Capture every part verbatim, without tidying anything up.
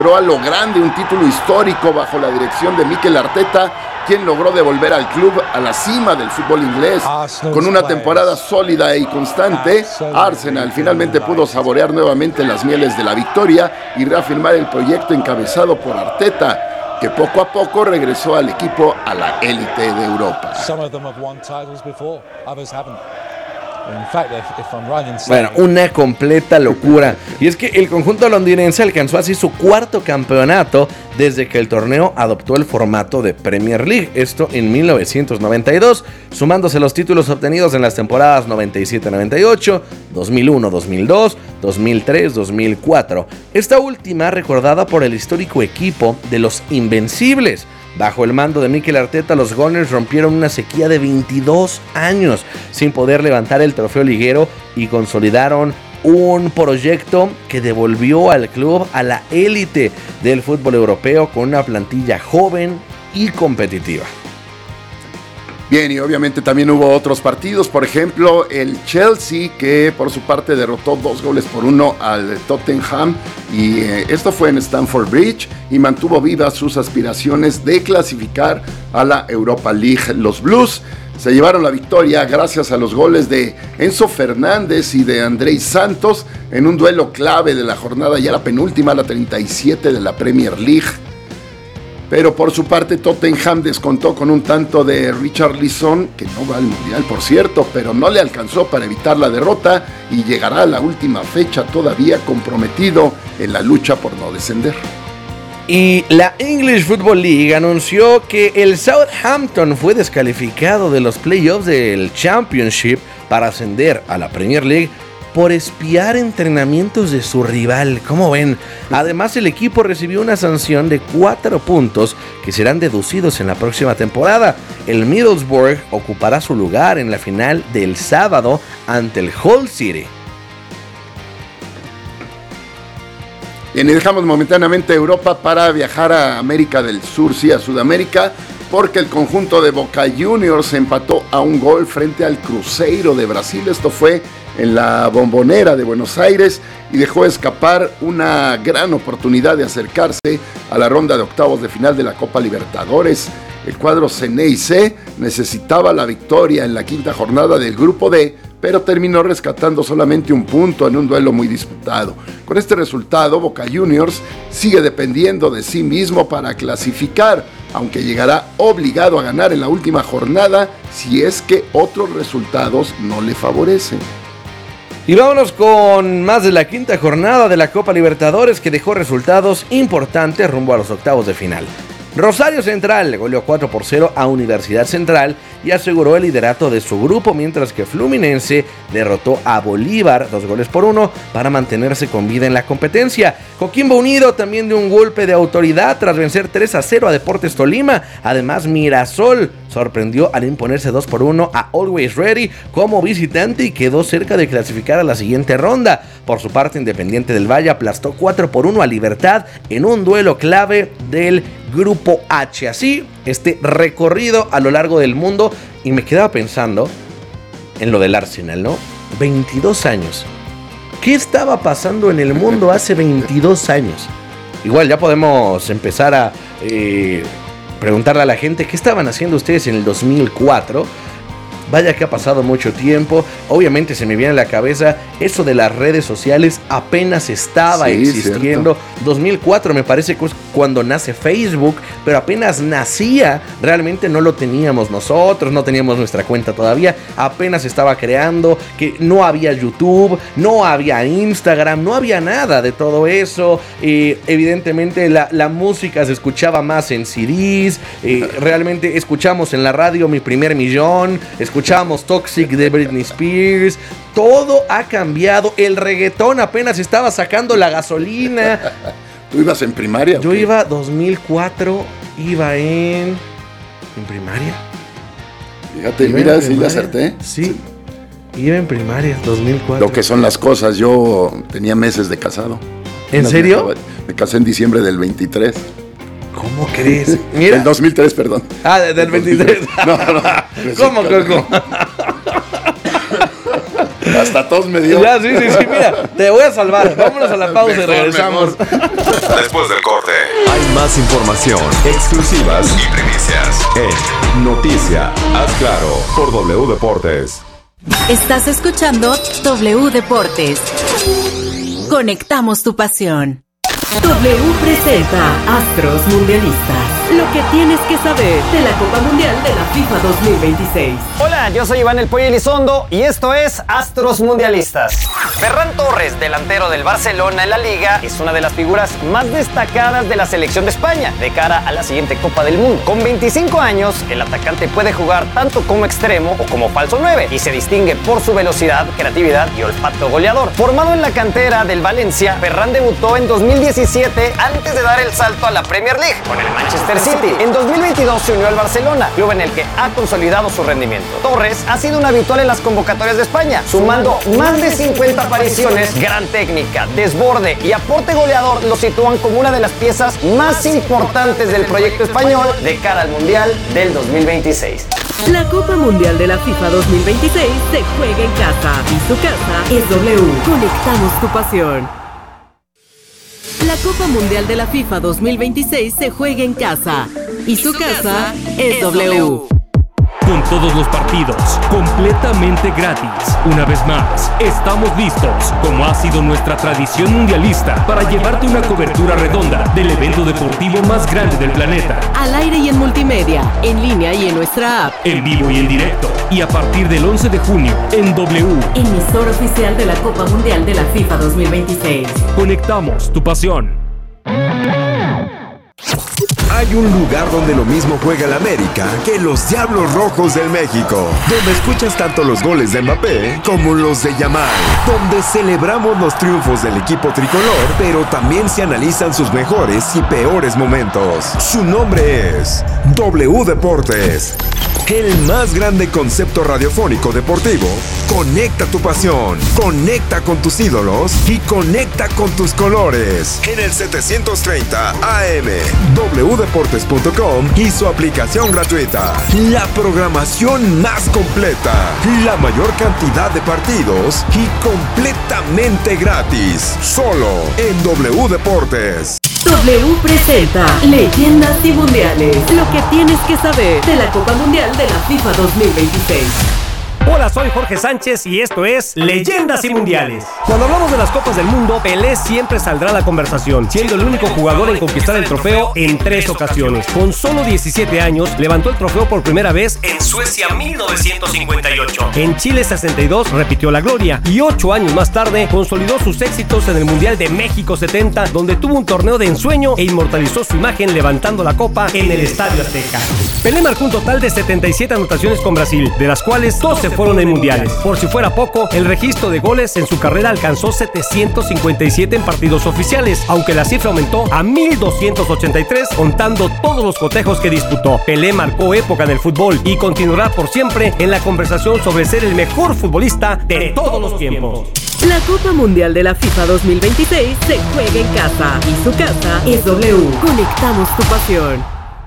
a lo grande un título histórico bajo la dirección de Mikel Arteta, quien logró devolver al club a la cima del fútbol inglés. Con una temporada sólida y constante, Arsenal finalmente pudo saborear nuevamente las mieles de la victoria y reafirmar el proyecto encabezado por Arteta, que poco a poco regresó al equipo a la élite de Europa. Bueno, una completa locura. Y es que el conjunto londinense alcanzó así su cuarto campeonato desde que el torneo adoptó el formato de Premier League, esto en mil novecientos noventa y dos, sumándose los títulos obtenidos en las temporadas noventa y siete noventa y ocho, dos mil uno dos mil dos, dos mil tres dos mil cuatro. Esta última recordada por el histórico equipo de los Invencibles. Bajo el mando de Mikel Arteta, los Gunners rompieron una sequía de veintidós años sin poder levantar el trofeo liguero y consolidaron un proyecto que devolvió al club a la élite del fútbol europeo con una plantilla joven y competitiva. Bien, y obviamente también hubo otros partidos, por ejemplo, el Chelsea, que por su parte derrotó dos goles por uno al Tottenham, y eh, esto fue en Stamford Bridge, y mantuvo vivas sus aspiraciones de clasificar a la Europa League. Los Blues se llevaron la victoria gracias a los goles de Enzo Fernández y de Andrés Santos en un duelo clave de la jornada, ya la penúltima, la treinta y siete de la Premier League. Pero por su parte Tottenham descontó con un tanto de Richarlison, que no va al Mundial por cierto, pero no le alcanzó para evitar la derrota y llegará a la última fecha todavía comprometido en la lucha por no descender. Y la English Football League anunció que el Southampton fue descalificado de los playoffs del Championship para ascender a la Premier League por espiar entrenamientos de su rival. ¿Cómo ven? Además, el equipo recibió una sanción de cuatro puntos que serán deducidos en la próxima temporada. El Middlesbrough ocupará su lugar en la final del sábado ante el Hull City. Bien, y dejamos momentáneamente Europa para viajar a América del Sur, sí, a Sudamérica, porque el conjunto de Boca Juniors empató a un gol frente al Cruzeiro de Brasil. Esto fue en la Bombonera de Buenos Aires y dejó escapar una gran oportunidad de acercarse a la ronda de octavos de final de la Copa Libertadores. El cuadro Ceneice necesitaba la victoria en la quinta jornada del Grupo D, pero terminó rescatando solamente un punto en un duelo muy disputado. Con este resultado, Boca Juniors sigue dependiendo de sí mismo para clasificar, aunque llegará obligado a ganar en la última jornada si es que otros resultados no le favorecen. Y vámonos con más de la quinta jornada de la Copa Libertadores, que dejó resultados importantes rumbo a los octavos de final. Rosario Central goleó cuatro por cero a Universidad Central y aseguró el liderato de su grupo, mientras que Fluminense derrotó a Bolívar dos goles por uno para mantenerse con vida en la competencia. Coquimbo Unido también dio un golpe de autoridad tras vencer tres a cero a Deportes Tolima. Además, Mirasol sorprendió al imponerse dos por uno a Always Ready como visitante y quedó cerca de clasificar a la siguiente ronda. Por su parte, Independiente del Valle aplastó cuatro por uno a Libertad en un duelo clave del Grupo H. Así, este recorrido a lo largo del mundo, y me quedaba pensando en lo del Arsenal, ¿no? veintidós años. ¿Qué estaba pasando en el mundo hace veintidós años? Igual ya podemos empezar a eh, preguntarle a la gente qué estaban haciendo ustedes en el dos mil cuatro. Vaya que ha pasado mucho tiempo. Obviamente se me viene a la cabeza eso de las redes sociales. Apenas estaba sí, existiendo. Cierto. dos mil cuatro me parece que es cuando nace Facebook, pero apenas nacía. Realmente no lo teníamos nosotros, no teníamos nuestra cuenta todavía. Apenas estaba creando, que no había YouTube, no había Instagram, no había nada de todo eso. Eh, evidentemente la, la música se escuchaba más en C Ds. Eh, realmente escuchamos en la radio Mi Primer Millón, escuchamos Escuchamos Toxic de Britney Spears. Todo ha cambiado. El reggaetón apenas estaba sacando la gasolina. ¿Tú ibas en primaria? Yo iba dos mil cuatro. Iba en... ¿En primaria? Fíjate, iba mira, sí le acerté. Sí. sí. Iba en primaria, dos mil cuatro. Lo que son las cosas. Yo tenía meses de casado. ¿En serio? Me, me casé en diciembre del veintitrés. ¿Cómo crees? Mira. Del dos mil tres, perdón. Ah, del veintitrés. No, no. ¿Cómo, Coco? Hasta tos me dio. Ya, sí, sí, sí, mira, te voy a salvar. Vámonos a la pausa mejor, y regresamos. Después del corte, hay más información, exclusivas y primicias en Noticia. Haz claro por W Deportes. Estás escuchando W Deportes. Conectamos tu pasión. W presenta Astros Mundialistas. Lo que tienes que saber de la Copa Mundial de la FIFA dos mil veintiséis. Hola, yo soy Iván El Pollo Elizondo y esto es Astros Mundialistas. Ferran Torres, delantero del Barcelona en la Liga, es una de las figuras más destacadas de la selección de España de cara a la siguiente Copa del Mundo. Con veinticinco años, el atacante puede jugar tanto como extremo o como falso nueve y se distingue por su velocidad, creatividad y olfato goleador. Formado en la cantera del Valencia, Ferran debutó en dos mil diecisiete antes de dar el salto a la Premier League con el Manchester City. En dos mil veintidós se unió al Barcelona, club en el que ha consolidado su rendimiento. Torres ha sido un habitual en las convocatorias de España, sumando más de cincuenta apariciones. Gran técnica, desborde y aporte goleador lo sitúan como una de las piezas más importantes del proyecto español de cara al Mundial del dos mil veintiséis. La Copa Mundial de la FIFA dos mil veintiséis se juega en casa y su casa es W. Conectamos tu pasión. La Copa Mundial de la FIFA dos mil veintiséis se juega en casa y su casa es W. Con todos los partidos completamente gratis. Una vez más, estamos listos, como ha sido nuestra tradición mundialista, para llevarte una cobertura redonda del evento deportivo más grande del planeta. Al aire y en multimedia, en línea y en nuestra app. En vivo y en directo. Y a partir del once de junio, en W. Emisora oficial de la Copa Mundial de la FIFA dos mil veintiséis. Conectamos tu pasión. Hay un lugar donde lo mismo juega el América que los Diablos Rojos del México, donde escuchas tanto los goles de Mbappé como los de Yamal, donde celebramos los triunfos del equipo tricolor, pero también se analizan sus mejores y peores momentos. Su nombre es W Deportes. El más grande concepto radiofónico deportivo. Conecta tu pasión, conecta con tus ídolos y conecta con tus colores. En el setecientos treinta A M, w deportes punto com y su aplicación gratuita. La programación más completa, la mayor cantidad de partidos y completamente gratis. Solo en W Deportes. W presenta Leyendas y Mundiales. Lo que tienes que saber de la Copa Mundial de la FIFA dos mil veintiséis. Hola, soy Jorge Sánchez y esto es Leyendas y Mundiales. Cuando hablamos de las Copas del Mundo, Pelé siempre saldrá a la conversación, siendo el único jugador en conquistar el trofeo en tres ocasiones. Con solo diecisiete años, levantó el trofeo por primera vez en Suecia mil novecientos cincuenta y ocho. En Chile sesenta y dos repitió la gloria y ocho años más tarde consolidó sus éxitos en el Mundial de México setenta, donde tuvo un torneo de ensueño e inmortalizó su imagen levantando la copa en el Estadio Azteca. Pelé marcó un total de setenta y siete anotaciones con Brasil, de las cuales doce fueron en mundiales. Por si fuera poco, el registro de goles en su carrera alcanzó setecientos cincuenta y siete en partidos oficiales, aunque la cifra aumentó a mil doscientos ochenta y tres contando todos los cotejos que disputó. Pelé marcó época en el fútbol y continuará por siempre en la conversación sobre ser el mejor futbolista de todos los tiempos. La Copa Mundial de la FIFA dos mil veintiséis se juega en casa y su casa es W. Conectamos tu pasión.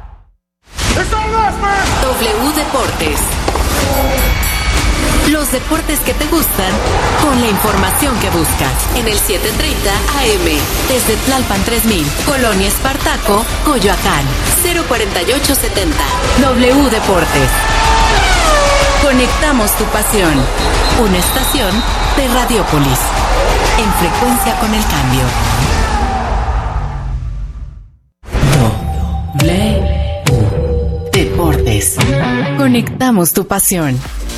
W Deportes. Los deportes que te gustan con la información que buscas. En el setecientos treinta A M. Desde Tlalpan tres mil, Colonia Espartaco, Coyoacán. cero cuarenta y ocho setenta. W Deportes. Conectamos tu pasión. Una estación de Radiopolis. En frecuencia con el cambio. W Deportes. Conectamos tu pasión.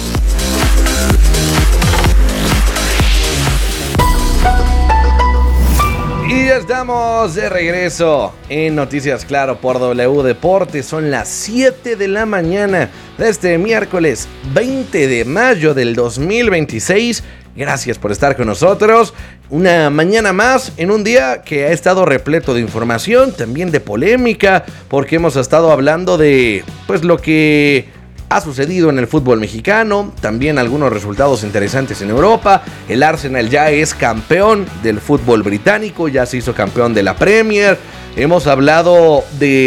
Y ya estamos de regreso en Noticias Claro por W Deportes. Son las siete de la mañana de este miércoles veinte de mayo del dos mil veintiséis. Gracias por estar con nosotros. Una mañana más en un día que ha estado repleto de información, también de polémica, porque hemos estado hablando de pues lo que ha sucedido en el fútbol mexicano, también algunos resultados interesantes en Europa. El Arsenal ya es campeón del fútbol británico, ya se hizo campeón de la Premier. Hemos hablado de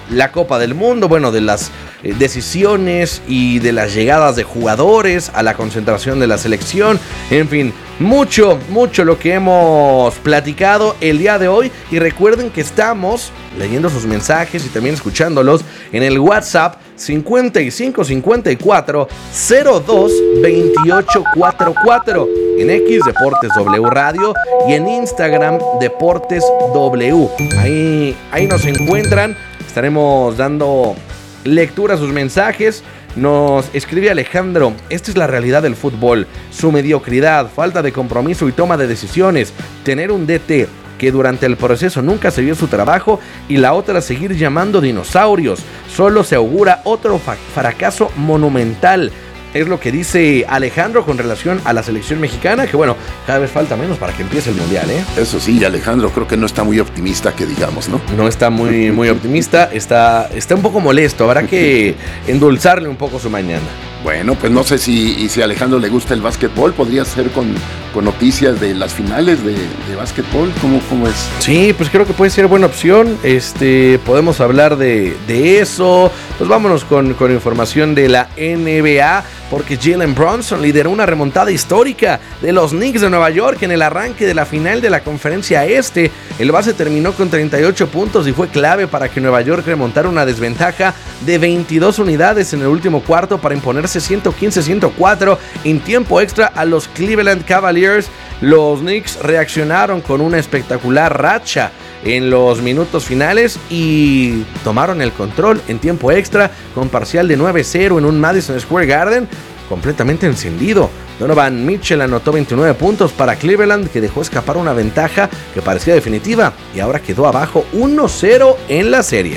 la Copa del Mundo, bueno, de las eh, decisiones y de las llegadas de jugadores a la concentración de la selección, en fin, mucho, mucho lo que hemos platicado el día de hoy. Y recuerden que estamos leyendo sus mensajes y también escuchándolos en el WhatsApp cincuenta y cinco cincuenta y cuatro cero dos veintiocho cuarenta y cuatro, en X Deportes W Radio y en Instagram Deportes W. Ahí, ahí nos encuentran, estaremos dando lectura a sus mensajes. Nos escribe Alejandro: esta es la realidad del fútbol, su mediocridad, falta de compromiso y toma de decisiones, tener un D T que durante el proceso nunca se vio su trabajo, y la otra, seguir llamando dinosaurios. Solo se augura otro fa- fracaso monumental. Es lo que dice Alejandro con relación a la selección mexicana, que bueno, cada vez falta menos para que empiece el Mundial, ¿eh? Eso sí, Alejandro creo que no está muy optimista, que digamos, ¿no? No está muy, muy optimista, está, está un poco molesto, habrá que endulzarle un poco su mañana. Bueno, pues no sé si, y si a Alejandro le gusta el básquetbol, podría ser con, con noticias de las finales de, de básquetbol. ¿Cómo, ¿Cómo es? Sí, pues creo que puede ser buena opción. Este, podemos hablar de, de eso. Pues vámonos con, con información de la N B A, porque Jalen Brunson lideró una remontada histórica de los Knicks de Nueva York en el arranque de la final de la Conferencia Este. El base terminó con treinta y ocho puntos y fue clave para que Nueva York remontara una desventaja de veintidós unidades en el último cuarto para imponerse ciento quince a ciento cuatro en tiempo extra a los Cleveland Cavaliers. Los Knicks reaccionaron con una espectacular racha en los minutos finales y tomaron el control en tiempo extra con parcial de nueve cero en un Madison Square Garden completamente encendido. Donovan Mitchell anotó veintinueve puntos para Cleveland, que dejó escapar una ventaja que parecía definitiva y ahora quedó abajo uno cero en la serie.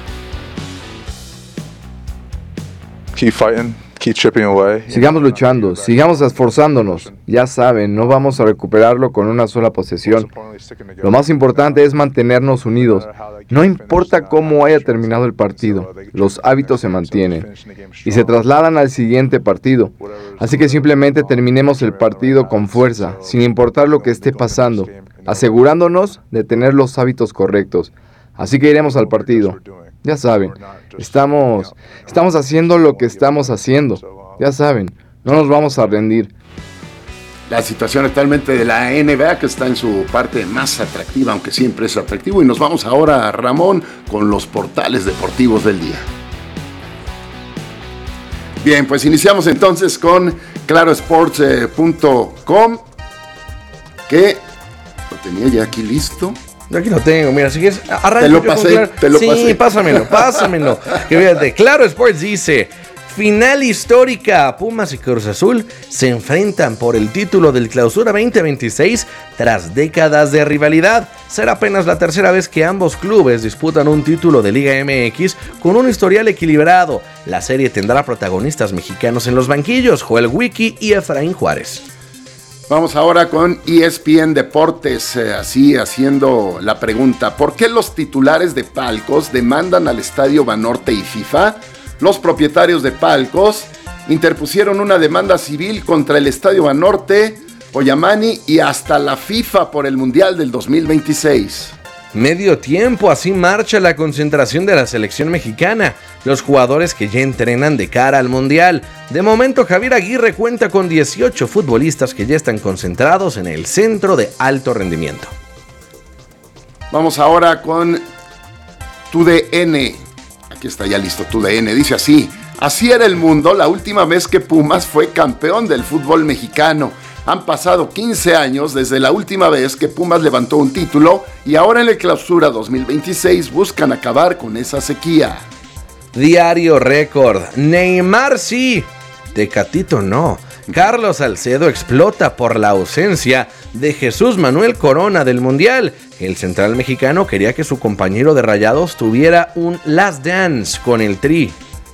Keep fighting. Keep chipping away. Sigamos luchando, sigamos esforzándonos. Ya saben, no vamos a recuperarlo con una sola posesión. Lo más importante es mantenernos unidos. No importa cómo haya terminado el partido, los hábitos se mantienen y se trasladan al siguiente partido. Así que simplemente terminemos el partido con fuerza, sin importar lo que esté pasando, asegurándonos de tener los hábitos correctos. Así que iremos al partido. Ya saben, estamos, estamos haciendo lo que estamos haciendo. Ya saben, no nos vamos a rendir. La situación actualmente de la N B A, que está en su parte más atractiva, aunque siempre es atractivo. Y nos vamos ahora, Ramón, con los portales deportivos del día. Bien, pues iniciamos entonces con claro sports punto com, que lo tenía ya aquí listo. Yo aquí lo tengo, mira, si quieres, arranca. Te lo pasé, claro. te lo sí, pasé. Sí, pásamelo, pásamelo. Que fíjate, Claro Sports dice: final histórica, Pumas y Cruz Azul se enfrentan por el título del Clausura veinte veintiséis tras décadas de rivalidad. Será apenas la tercera vez que ambos clubes disputan un título de Liga M X con un historial equilibrado. La serie tendrá protagonistas mexicanos en los banquillos, Joel Wiki y Efraín Juárez. Vamos ahora con E S P N Deportes, eh, así haciendo la pregunta: ¿por qué los titulares de palcos demandan al Estadio Banorte y FIFA? Los propietarios de palcos interpusieron una demanda civil contra el Estadio Banorte, Oyamani y hasta la FIFA por el Mundial del dos mil veintiséis. Medio tiempo, así marcha la concentración de la selección mexicana, los jugadores que ya entrenan de cara al Mundial. De momento, Javier Aguirre cuenta con dieciocho futbolistas que ya están concentrados en el centro de alto rendimiento. Vamos ahora con Tu D N. Aquí está ya listo Tu D N, dice así: así era el mundo la última vez que Pumas fue campeón del fútbol mexicano. Han pasado quince años desde la última vez que Pumas levantó un título y ahora en el Clausura dos mil veintiséis buscan acabar con esa sequía. Diario Récord: Neymar sí, Tecatito no. Carlos Salcedo explota por la ausencia de Jesús Manuel Corona del Mundial. El central mexicano quería que su compañero de Rayados tuviera un last dance con el Tri.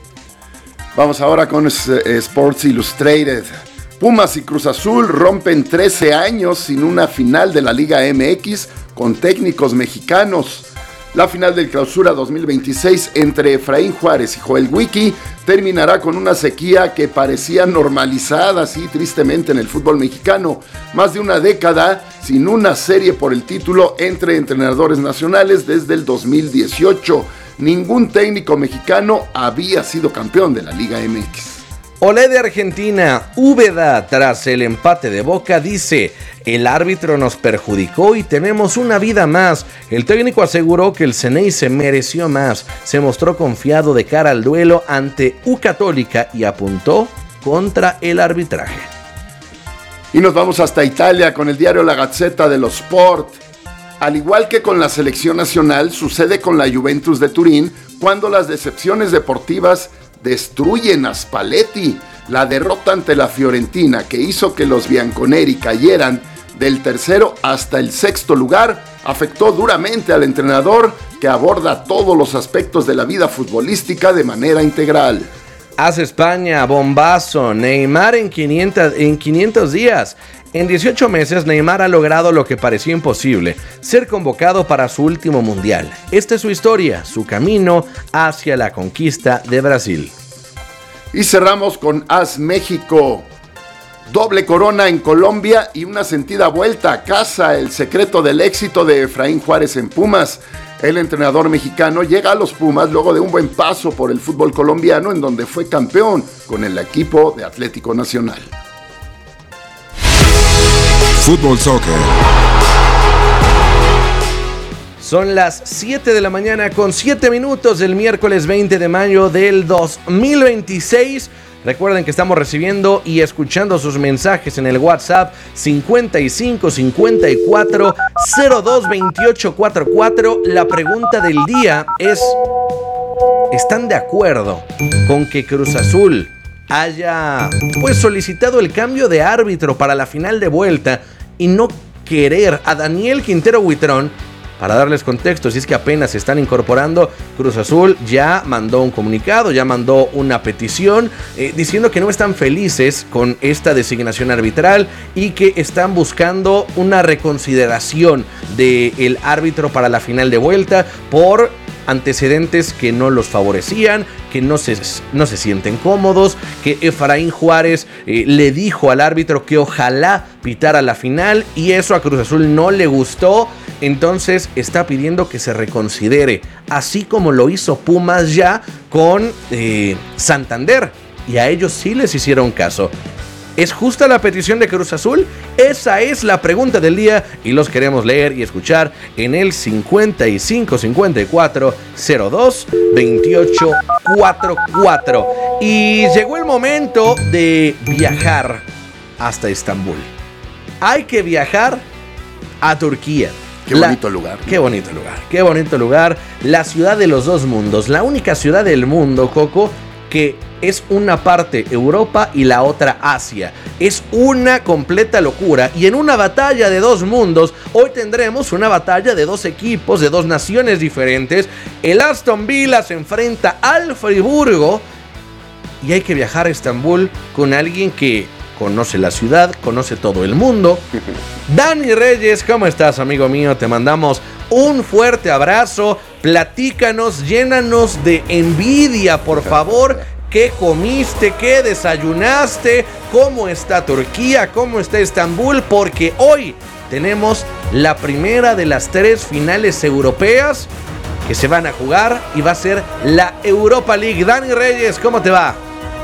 Vamos ahora con Sports Illustrated. Pumas y Cruz Azul rompen trece años sin una final de la Liga M X con técnicos mexicanos. La final del Clausura dos mil veintiséis entre Efraín Juárez y Joel Wiki terminará con una sequía que parecía normalizada, así tristemente, en el fútbol mexicano. Más de una década sin una serie por el título entre entrenadores nacionales desde el dos mil dieciocho. ningún técnico mexicano había sido campeón de la Liga M X. Olé de Argentina, Úbeda, tras el empate de Boca, dice: el árbitro nos perjudicó y tenemos una vida más. El técnico aseguró que el Ceney se mereció más. Se mostró confiado de cara al duelo ante U Católica y apuntó contra el arbitraje. Y nos vamos hasta Italia con el diario La Gazzetta dello Sport. Al igual que con la selección nacional, sucede con la Juventus de Turín cuando las decepciones deportivas destruyen a Spalletti. La derrota ante la Fiorentina, que hizo que los bianconeri cayeran del tercero hasta el sexto lugar, afectó duramente al entrenador, que aborda todos los aspectos de la vida futbolística de manera integral. Hace España, bombazo, Neymar en quinientos, en quinientos días. En dieciocho meses, Neymar ha logrado lo que parecía imposible: ser convocado para su último mundial. Esta es su historia, su camino hacia la conquista de Brasil. Y cerramos con As México. Doble corona en Colombia y una sentida vuelta a casa. El secreto del éxito de Efraín Juárez en Pumas. El entrenador mexicano llega a los Pumas luego de un buen paso por el fútbol colombiano, en donde fue campeón con el equipo de Atlético Nacional. Fútbol Soccer. Son las siete de la mañana con siete minutos del miércoles veinte de mayo del dos mil veintiséis. Recuerden que estamos recibiendo y escuchando sus mensajes en el WhatsApp cincuenta y cinco cincuenta y cuatro cero dos veintiocho cuarenta y cuatro. La pregunta del día es: ¿están de acuerdo con que Cruz Azul haya pues solicitado el cambio de árbitro para la final de vuelta y no querer a Daniel Quintero Huitrón? Para darles contexto, si es que apenas se están incorporando, Cruz Azul ya mandó un comunicado, ya mandó una petición eh, diciendo que no están felices con esta designación arbitral y que están buscando una reconsideración del árbitro para la final de vuelta por antecedentes que no los favorecían, que no se, no se sienten cómodos, que Efraín Juárez eh, le dijo al árbitro que ojalá pitara la final y eso a Cruz Azul no le gustó. Entonces está pidiendo que se reconsidere, así como lo hizo Pumas ya con eh, Santander, y a ellos sí les hicieron caso. ¿Es justa la petición de Cruz Azul? Esa es la pregunta del día y los queremos leer y escuchar en el cincuenta y cinco cincuenta y cuatro cero dos veintiocho cuarenta y cuatro. Y llegó el momento de viajar hasta Estambul. Hay que viajar a Turquía. Qué bonito la, lugar. Qué bonito lugar, qué bonito lugar. La ciudad de los dos mundos, la única ciudad del mundo, Coco, que es una parte Europa y la otra Asia. Es una completa locura. Y en una batalla de dos mundos, hoy tendremos una batalla de dos equipos, de dos naciones diferentes. El Aston Villa se enfrenta al Friburgo. Y hay que viajar a Estambul con alguien que conoce la ciudad, conoce todo el mundo. Dani Reyes, ¿cómo estás, amigo mío? Te mandamos un fuerte abrazo. Platícanos, llénanos de envidia, por favor. ¿Qué comiste? ¿Qué desayunaste? ¿Cómo está Turquía? ¿Cómo está Estambul? Porque hoy tenemos la primera de las tres finales europeas que se van a jugar y va a ser la Europa League. Dani Reyes, ¿cómo te va?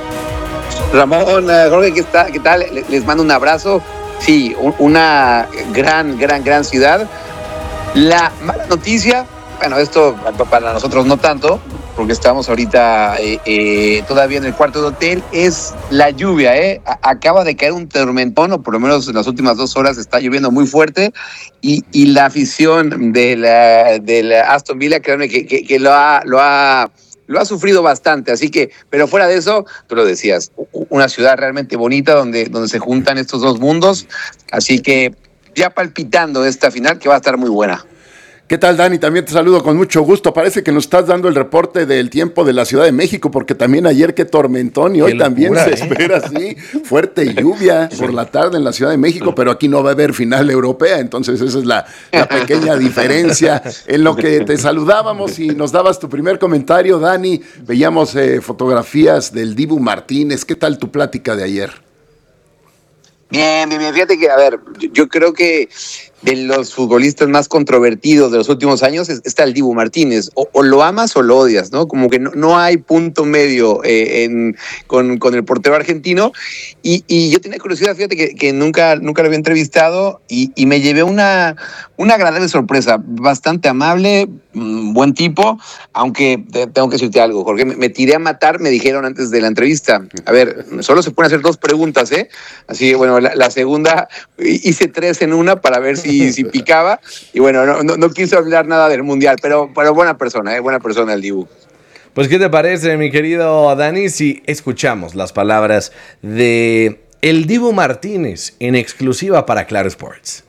Ramón, Jorge, ¿qué tal? ¿Qué tal? Les mando un abrazo. Sí, una gran, gran, gran ciudad. La mala noticia, bueno, esto para nosotros no tanto, porque estamos ahorita eh, eh, todavía en el cuarto de hotel, es la lluvia, ¿eh? Acaba de caer un tormentón, o por lo menos en las últimas dos horas está lloviendo muy fuerte, y, y la afición de la, de la Aston Villa, créanme que, que, que lo ha... Lo ha Lo ha sufrido bastante, así que, pero fuera de eso, tú lo decías, una ciudad realmente bonita donde, donde se juntan estos dos mundos, así que ya palpitando esta final que va a estar muy buena. ¿Qué tal, Dani? También te saludo con mucho gusto. Parece que nos estás dando el reporte del tiempo de la Ciudad de México, porque también ayer qué tormentón y hoy locura, también se ¿eh? espera así fuerte lluvia por la tarde en la Ciudad de México, pero aquí no va a haber final europea, entonces esa es la, la pequeña diferencia. En lo que te saludábamos y nos dabas tu primer comentario, Dani, veíamos eh, fotografías del Dibu Martínez. ¿Qué tal tu plática de ayer? Bien, bien, bien. Fíjate que, a ver, yo, yo creo que de los futbolistas más controvertidos de los últimos años está el Dibu Martínez. O, o lo amas o lo odias, ¿no? Como que no, no hay punto medio eh, en, con, con el portero argentino. Y, y yo tenía curiosidad, fíjate que, que nunca, nunca lo había entrevistado y, y me llevé una, una agradable sorpresa. Bastante amable, buen tipo, aunque te, tengo que decirte algo, Jorge. Me, me tiré a matar, me dijeron antes de la entrevista. A ver, solo se pueden hacer dos preguntas, ¿eh? Así que, bueno, la, la segunda hice tres en una para ver si, si picaba. Y bueno, no, no, no quise hablar nada del Mundial, pero, pero buena persona, ¿eh? Buena persona el Dibu. Pues, ¿qué te parece, mi querido Dani, si escuchamos las palabras de el Dibu Martínez en exclusiva para Claro Sports?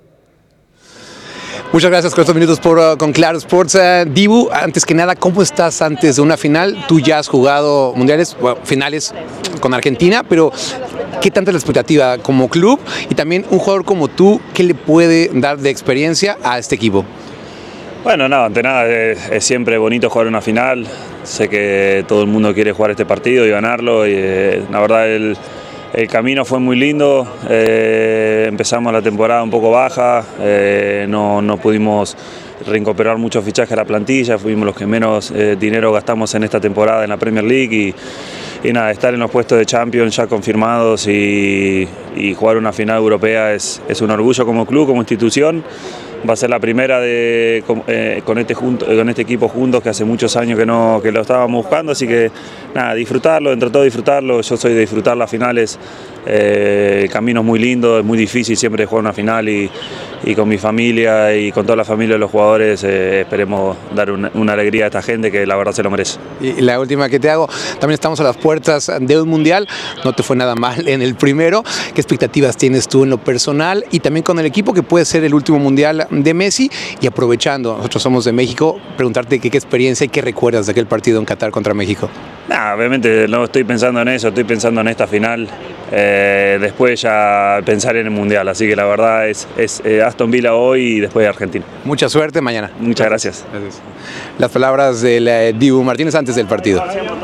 Muchas gracias por estos minutos por, uh, con Claro Sports. Uh, Dibu, antes que nada, ¿cómo estás antes de una final? Tú ya has jugado mundiales, bueno, finales con Argentina, pero ¿qué tanta es la expectativa como club? Y también un jugador como tú, ¿qué le puede dar de experiencia a este equipo? Bueno, no, ante nada es, es siempre bonito jugar una final. Sé que todo el mundo quiere jugar este partido y ganarlo. Y eh, la verdad el, el camino fue muy lindo. Eh, empezamos la temporada un poco baja. Eh, no, no pudimos reincorporar muchos fichajes a la plantilla. Fuimos los que menos eh, dinero gastamos en esta temporada en la Premier League. Y, y nada, estar en los puestos de Champions ya confirmados y, y jugar una final europea es, es un orgullo como club, como institución. Va a ser la primera de, con, eh, con, este junto, con este equipo juntos, que hace muchos años que, no, que lo estábamos buscando, así que nada, disfrutarlo, entre todo disfrutarlo. Yo soy de disfrutar las finales, eh, el camino es muy lindo, es muy difícil siempre jugar una final y, y con mi familia y con toda la familia de los jugadores eh, esperemos dar una, una alegría a esta gente que la verdad se lo merece. Y la última que te hago, también estamos a las puertas de un mundial, no te fue nada mal en el primero. ¿Qué expectativas tienes tú en lo personal y también con el equipo que puede ser el último mundial de Messi? Y aprovechando, nosotros somos de México, preguntarte qué, qué experiencia y qué recuerdas de aquel partido en Qatar contra México. Nah, obviamente no estoy pensando en eso, estoy pensando en esta final, eh, después ya pensar en el mundial, así que la verdad es, es eh, Aston Villa hoy y después Argentina. Mucha suerte mañana. Muchas gracias. gracias. Las palabras del eh, Dibu Martínez antes del partido.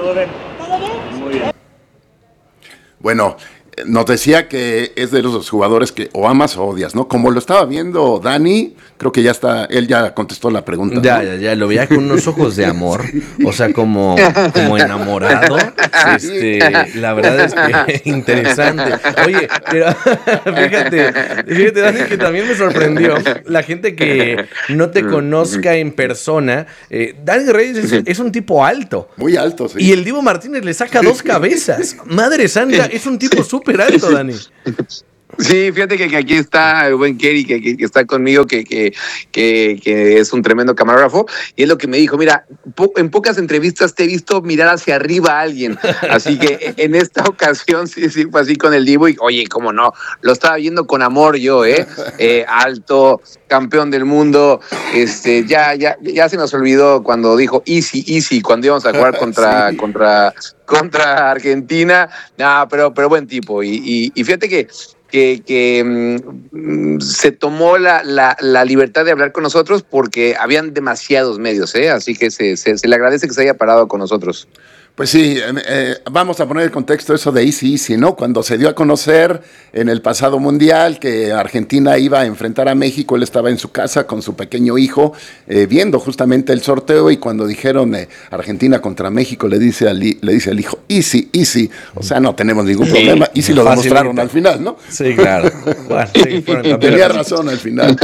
Bueno, nos decía que es de los jugadores que o amas o odias, ¿no? Como lo estaba viendo Dani, creo que ya está, él ya contestó la pregunta. Ya, ¿no? ya, ya, lo veía con unos ojos de amor, o sea, como, como enamorado. Este, la verdad es que interesante. Oye, pero fíjate, fíjate, Dani, que también me sorprendió la gente que no te conozca en persona. Eh, Dani Reyes es, es un tipo alto. Muy alto, sí. Y el Dibu Martínez le saca dos cabezas. Madre santa, es un tipo súper alto, Dani. Sí, fíjate que, que aquí está el buen Kerry, que, que, que está conmigo, que, que, que, que es un tremendo camarógrafo, y es lo que me dijo, mira, po, en pocas entrevistas te he visto mirar hacia arriba a alguien, así que en esta ocasión sí, sí fue así con el Dibu, y oye, cómo no, lo estaba viendo con amor yo, ¿eh? eh alto, campeón del mundo, este, ya, ya, ya se nos olvidó cuando dijo easy, easy, cuando íbamos a jugar contra, sí. contra, contra Argentina, no, pero, pero buen tipo, y, y, y fíjate que que, que mm, se tomó la, la, la libertad de hablar con nosotros porque habían demasiados medios, ¿eh? Así que se, se, se le agradece que se haya parado con nosotros. Pues sí, eh, vamos a poner el contexto eso de Easy Easy, ¿no? Cuando se dio a conocer en el pasado mundial que Argentina iba a enfrentar a México, él estaba en su casa con su pequeño hijo eh, viendo justamente el sorteo y cuando dijeron eh, Argentina contra México le dice, al, le dice al hijo Easy Easy, o sea, no tenemos ningún problema y sí lo demostraron al final, ¿no? Sí, claro. Bueno, sí, tenía razón al final.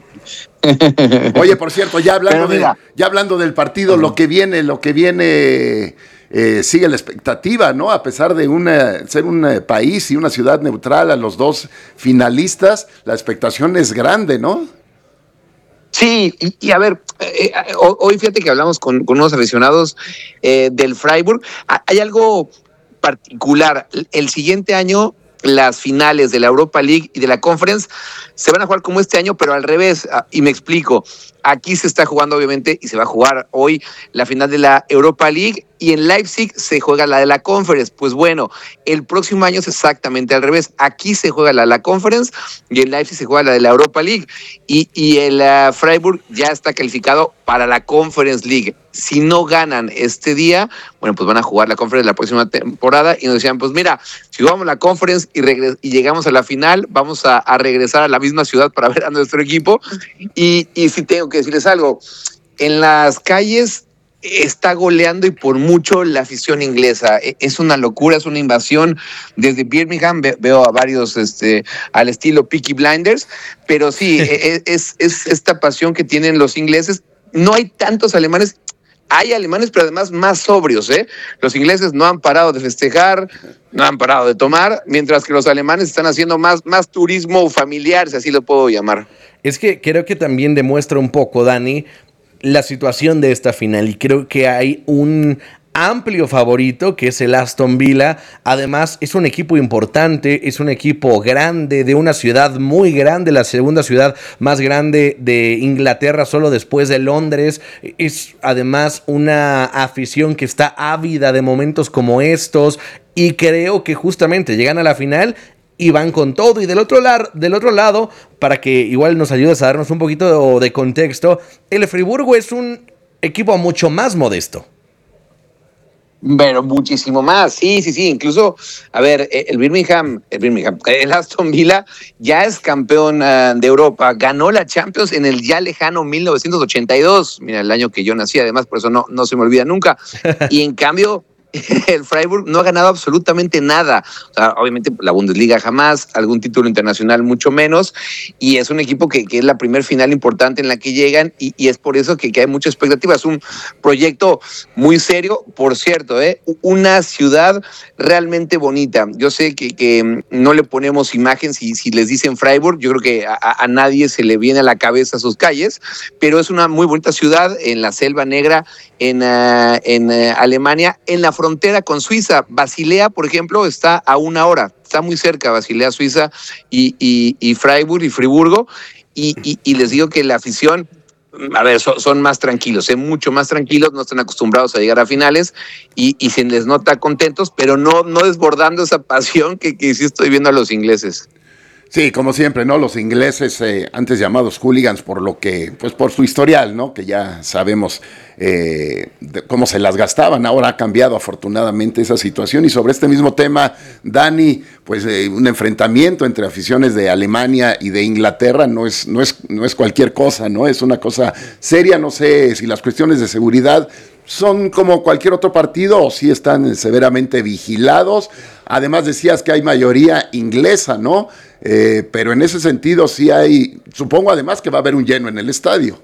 Oye, por cierto, ya hablando, de, ya hablando del partido, lo que viene, lo que viene... Eh, sigue la expectativa, ¿no? A pesar de una, ser un eh, país y una ciudad neutral a los dos finalistas, la expectación es grande, ¿no? Sí, y, y a ver, eh, hoy fíjate que hablamos con, con unos aficionados eh, del Freiburg. Hay algo particular. El siguiente año las finales de la Europa League y de la Conference se van a jugar como este año, pero al revés, y me explico. aquí se está jugando obviamente y se va a jugar hoy la final de la Europa League y en Leipzig se juega la de la Conference. Pues bueno, el próximo año es exactamente al revés. Aquí se juega la de la Conference y en Leipzig se juega la de la Europa League y, y el uh, Freiburg ya está calificado para la Conference League. Si no ganan este día, bueno, pues van a jugar la Conference la próxima temporada y nos decían, pues mira, si jugamos la Conference y, regres- y llegamos a la final, vamos a, a regresar a la misma ciudad para ver a nuestro equipo. Y, y sí tengo que decirles algo, en las calles está goleando y por mucho la afición inglesa. Es una locura, es una invasión. Desde Birmingham ve, veo a varios este, al estilo Peaky Blinders, pero sí, es, es, es esta pasión que tienen los ingleses. No hay tantos alemanes. Hay alemanes, pero además más sobrios, ¿eh? Los ingleses no han parado de festejar, no han parado de tomar, mientras que los alemanes están haciendo más, más turismo familiar, si así lo puedo llamar. Es que creo que también demuestra un poco, Dani, la situación de esta final. Y creo que hay un amplio favorito, que es el Aston Villa. Además, es un equipo importante, es un equipo grande, de una ciudad muy grande, la segunda ciudad más grande de Inglaterra, solo después de Londres. Es además una afición que está ávida de momentos como estos, y creo que justamente llegan a la final y van con todo. Y del otro, lar- del otro lado, para que igual nos ayudes a darnos un poquito de contexto, el Friburgo es un equipo mucho más modesto. Pero muchísimo más, sí, sí, sí. Incluso, a ver, el Birmingham, el Birmingham, el Aston Villa ya es campeón uh, de Europa. Ganó la Champions en el ya lejano mil novecientos ochenta y dos. Mira, el año que yo nací, además, por eso no, no se me olvida nunca. Y en cambio, el Freiburg no ha ganado absolutamente nada. O sea, obviamente la Bundesliga jamás, algún título internacional mucho menos, y es un equipo que, que es la primer final importante en la que llegan, y, y es por eso que, que hay mucha expectativa. Es un proyecto muy serio, por cierto, ¿eh? Una ciudad realmente bonita. Yo sé que, que no le ponemos imagen si, si les dicen Freiburg, yo creo que a, a nadie se le viene a la cabeza sus calles, pero es una muy bonita ciudad en la Selva Negra, en, uh, en uh, Alemania, en la frontera con Suiza. Basilea, por ejemplo, está a una hora, está muy cerca Basilea, Suiza, y, y, y Freiburg y Friburgo, y, y, y les digo que la afición, a ver, son, son más tranquilos, ¿eh? mucho más tranquilos, no están acostumbrados a llegar a finales, y, y se les nota contentos, pero no, no desbordando esa pasión que, que sí estoy viendo a los ingleses. Sí, como siempre, ¿no? Los ingleses, eh, antes llamados hooligans, por lo que, pues por su historial, ¿no? Que ya sabemos eh, de cómo se las gastaban. Ahora ha cambiado afortunadamente esa situación. Y sobre este mismo tema, Dani, pues eh, un enfrentamiento entre aficiones de Alemania y de Inglaterra no es, no es, no es cualquier cosa, ¿no? Es una cosa seria. No sé si las cuestiones de seguridad son como cualquier otro partido o si están severamente vigilados. Además decías que hay mayoría inglesa, ¿no? Eh, pero en ese sentido sí hay, supongo además que va a haber un lleno en el estadio.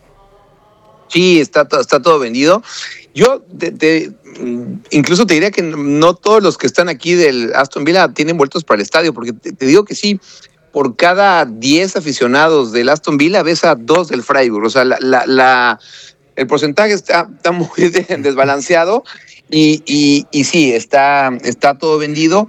Sí, está, está todo vendido. Yo te, te, incluso te diría que no todos los que están aquí del Aston Villa tienen vueltos para el estadio, porque te, te digo que sí, por cada diez aficionados del Aston Villa ves a dos del Freiburg. O sea, la, la, la, el porcentaje está, está muy desbalanceado y, y, y sí, está, está todo vendido.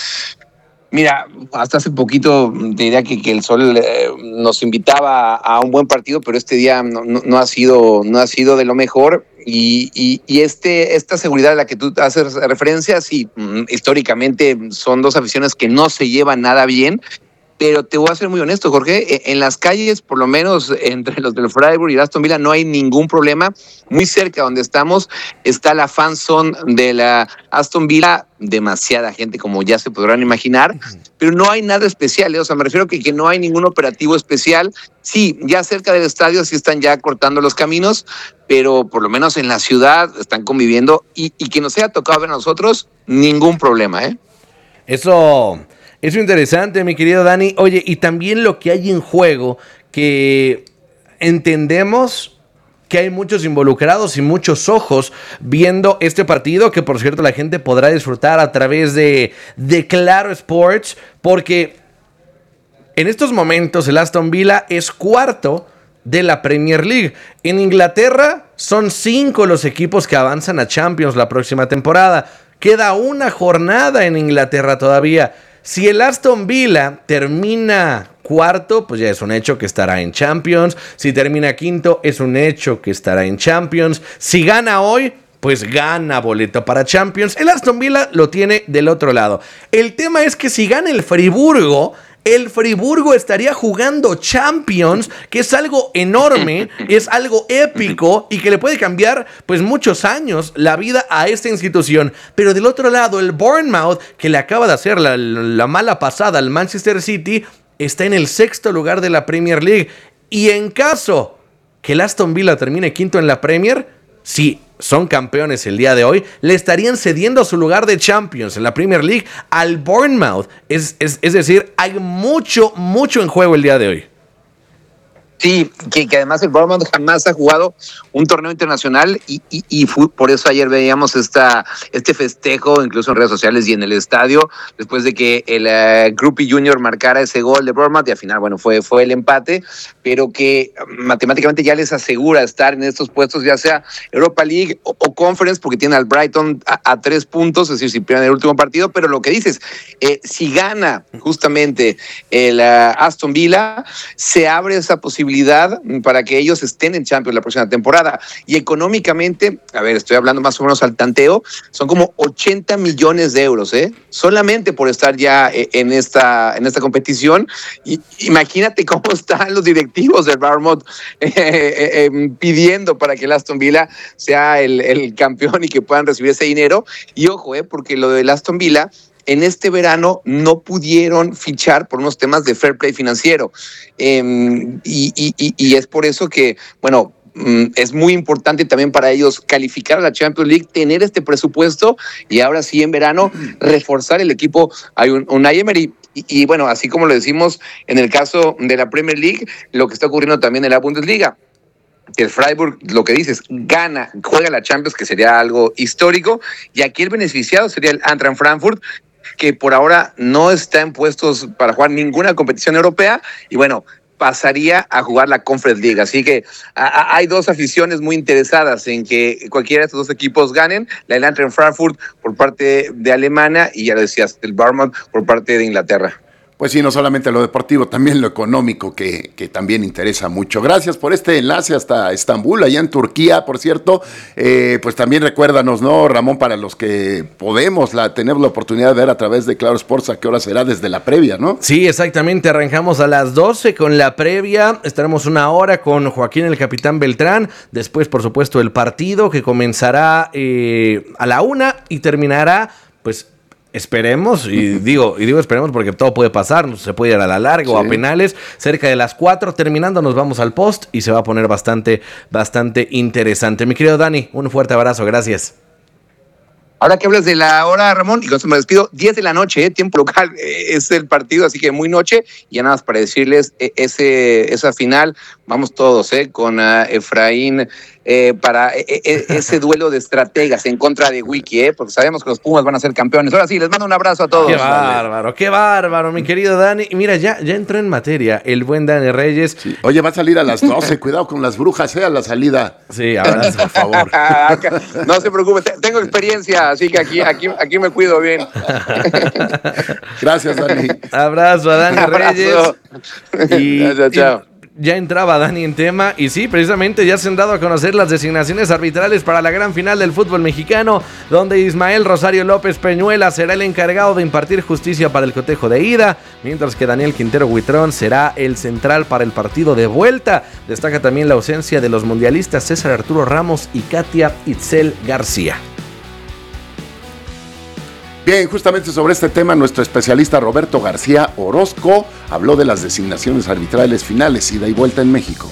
Mira, hasta hace poquito te diría que, que el Sol eh, nos invitaba a un buen partido, pero este día no, no, no ha sido, no ha sido de lo mejor. Y, y, y este, esta seguridad a la que tú haces referencia, sí, históricamente son dos aficiones que no se llevan nada bien. Pero te voy a ser muy honesto, Jorge, en las calles, por lo menos entre los del Freiburg y el Aston Villa, no hay ningún problema. Muy cerca donde estamos está la fan zone de la Aston Villa, demasiada gente, como ya se podrán imaginar, pero no hay nada especial, ¿eh? O sea, me refiero a que, que no hay ningún operativo especial. Sí, ya cerca del estadio sí están ya cortando los caminos, pero por lo menos en la ciudad están conviviendo, y, y que nos haya tocado ver a nosotros, ningún problema, ¿eh? Eso... Eso es interesante, mi querido Dani. Oye, y también lo que hay en juego, que entendemos que hay muchos involucrados y muchos ojos viendo este partido, que por cierto la gente podrá disfrutar a través de, de Claro Sports, porque en estos momentos el Aston Villa es cuarto de la Premier League. En Inglaterra son cinco los equipos que avanzan a Champions la próxima temporada. Queda una jornada en Inglaterra todavía. Si el Aston Villa termina cuarto, pues ya es un hecho que estará en Champions. Si termina quinto, es un hecho que estará en Champions. Si gana hoy, pues gana boleto para Champions. El Aston Villa lo tiene del otro lado. El tema es que si gana el Friburgo, el Friburgo estaría jugando Champions, que es algo enorme, es algo épico y que le puede cambiar pues muchos años la vida a esta institución. Pero del otro lado, el Bournemouth, que le acaba de hacer la, la mala pasada al Manchester City, está en el sexto lugar de la Premier League. Y en caso que el Aston Villa termine quinto en la Premier, si son campeones el día de hoy, le estarían cediendo su lugar de Champions en la Premier League al Bournemouth. Es, es, es decir, hay mucho, mucho en juego el día de hoy. Sí, que, que además el Bournemouth jamás ha jugado un torneo internacional y, y, y fue, por eso ayer veíamos esta, este festejo, incluso en redes sociales y en el estadio, después de que el uh, Groupie Junior marcara ese gol de Bournemouth y al final, bueno, fue, fue el empate, pero que matemáticamente ya les asegura estar en estos puestos, ya sea Europa League o, o Conference, porque tiene al Brighton a, a tres puntos, es decir, si pierden el último partido, pero lo que dices, eh, si gana justamente el uh, Aston Villa, se abre esa posibilidad para que ellos estén en Champions la próxima temporada. Y económicamente, a ver, estoy hablando más o menos al tanteo, son como ochenta millones de euros, ¿eh? Solamente por estar ya en esta, en esta competición. Y imagínate cómo están los directivos del Bournemouth eh, eh, eh, pidiendo para que el Aston Villa sea el, el campeón y que puedan recibir ese dinero. Y ojo, ¿eh? Porque lo del Aston Villa en este verano no pudieron fichar por unos temas de fair play financiero. Eh, y, y, y es por eso que, bueno, es muy importante también para ellos calificar a la Champions League, tener este presupuesto y ahora sí en verano reforzar el equipo. Hay un Unai Emery. Y, y bueno, así como lo decimos en el caso de la Premier League, lo que está ocurriendo también en la Bundesliga. Que el Freiburg, lo que dices, gana, juega la Champions, que sería algo histórico, y aquí el beneficiado sería el Eintracht Frankfurt, que por ahora no está en puestos para jugar ninguna competición europea, y bueno, pasaría a jugar la Conference League. Así que a, a, hay dos aficiones muy interesadas en que cualquiera de estos dos equipos ganen, la del Eintracht Frankfurt por parte de Alemania y ya lo decías, el Bournemouth por parte de Inglaterra. Pues sí, no solamente lo deportivo, también lo económico, que, que también interesa mucho. Gracias por este enlace hasta Estambul, allá en Turquía, por cierto. Eh, pues también recuérdanos, ¿no, Ramón? Para los que podemos la, tener la oportunidad de ver a través de Claro Sports, ¿a qué hora será? Desde la previa, ¿no? Sí, exactamente. Arrancamos a las doce con la previa. Estaremos una hora con Joaquín, el capitán Beltrán. Después, por supuesto, el partido que comenzará eh, a la una y terminará, pues... Esperemos, y digo, y digo esperemos porque todo puede pasar, se puede ir a la larga sí. o a penales, cerca de las cuatro, terminando nos vamos al post y se va a poner bastante, bastante interesante. Mi querido Dani, un fuerte abrazo, gracias. Ahora que hablas de la hora, Ramón, y con eso me despido, diez de la noche, eh, tiempo local, eh, es el partido, así que muy noche, y ya nada más para decirles, eh, ese esa final, vamos todos, eh, con uh, Efraín, eh, para eh, eh, ese duelo de estrategas en contra de Wiki, eh, porque sabemos que los Pumas van a ser campeones. Ahora sí, les mando un abrazo a todos. Qué bárbaro, qué bárbaro, mi querido Dani. Y mira, ya, ya entró en materia el buen Dani Reyes. Sí. Oye, va a salir a las doce, cuidado con las brujas, eh, a la salida. Sí, abrazo, por favor. No se preocupe, tengo experiencia, así que aquí, aquí, aquí me cuido bien. Gracias, Dani. Abrazo a Dani Abrazo. Reyes. Y, Gracias, chao. Y ya entraba Dani en tema y sí, precisamente ya se han dado a conocer las designaciones arbitrales para la gran final del fútbol mexicano, donde Ismael Rosario López Peñuela será el encargado de impartir justicia para el cotejo de ida, mientras que Daniel Quintero Huitrón será el central para el partido de vuelta. Destaca también la ausencia de los mundialistas César Arturo Ramos y Katia Itzel García. Bien, justamente sobre este tema, nuestro especialista Roberto García Orozco habló de las designaciones arbitrales finales, ida y vuelta en México.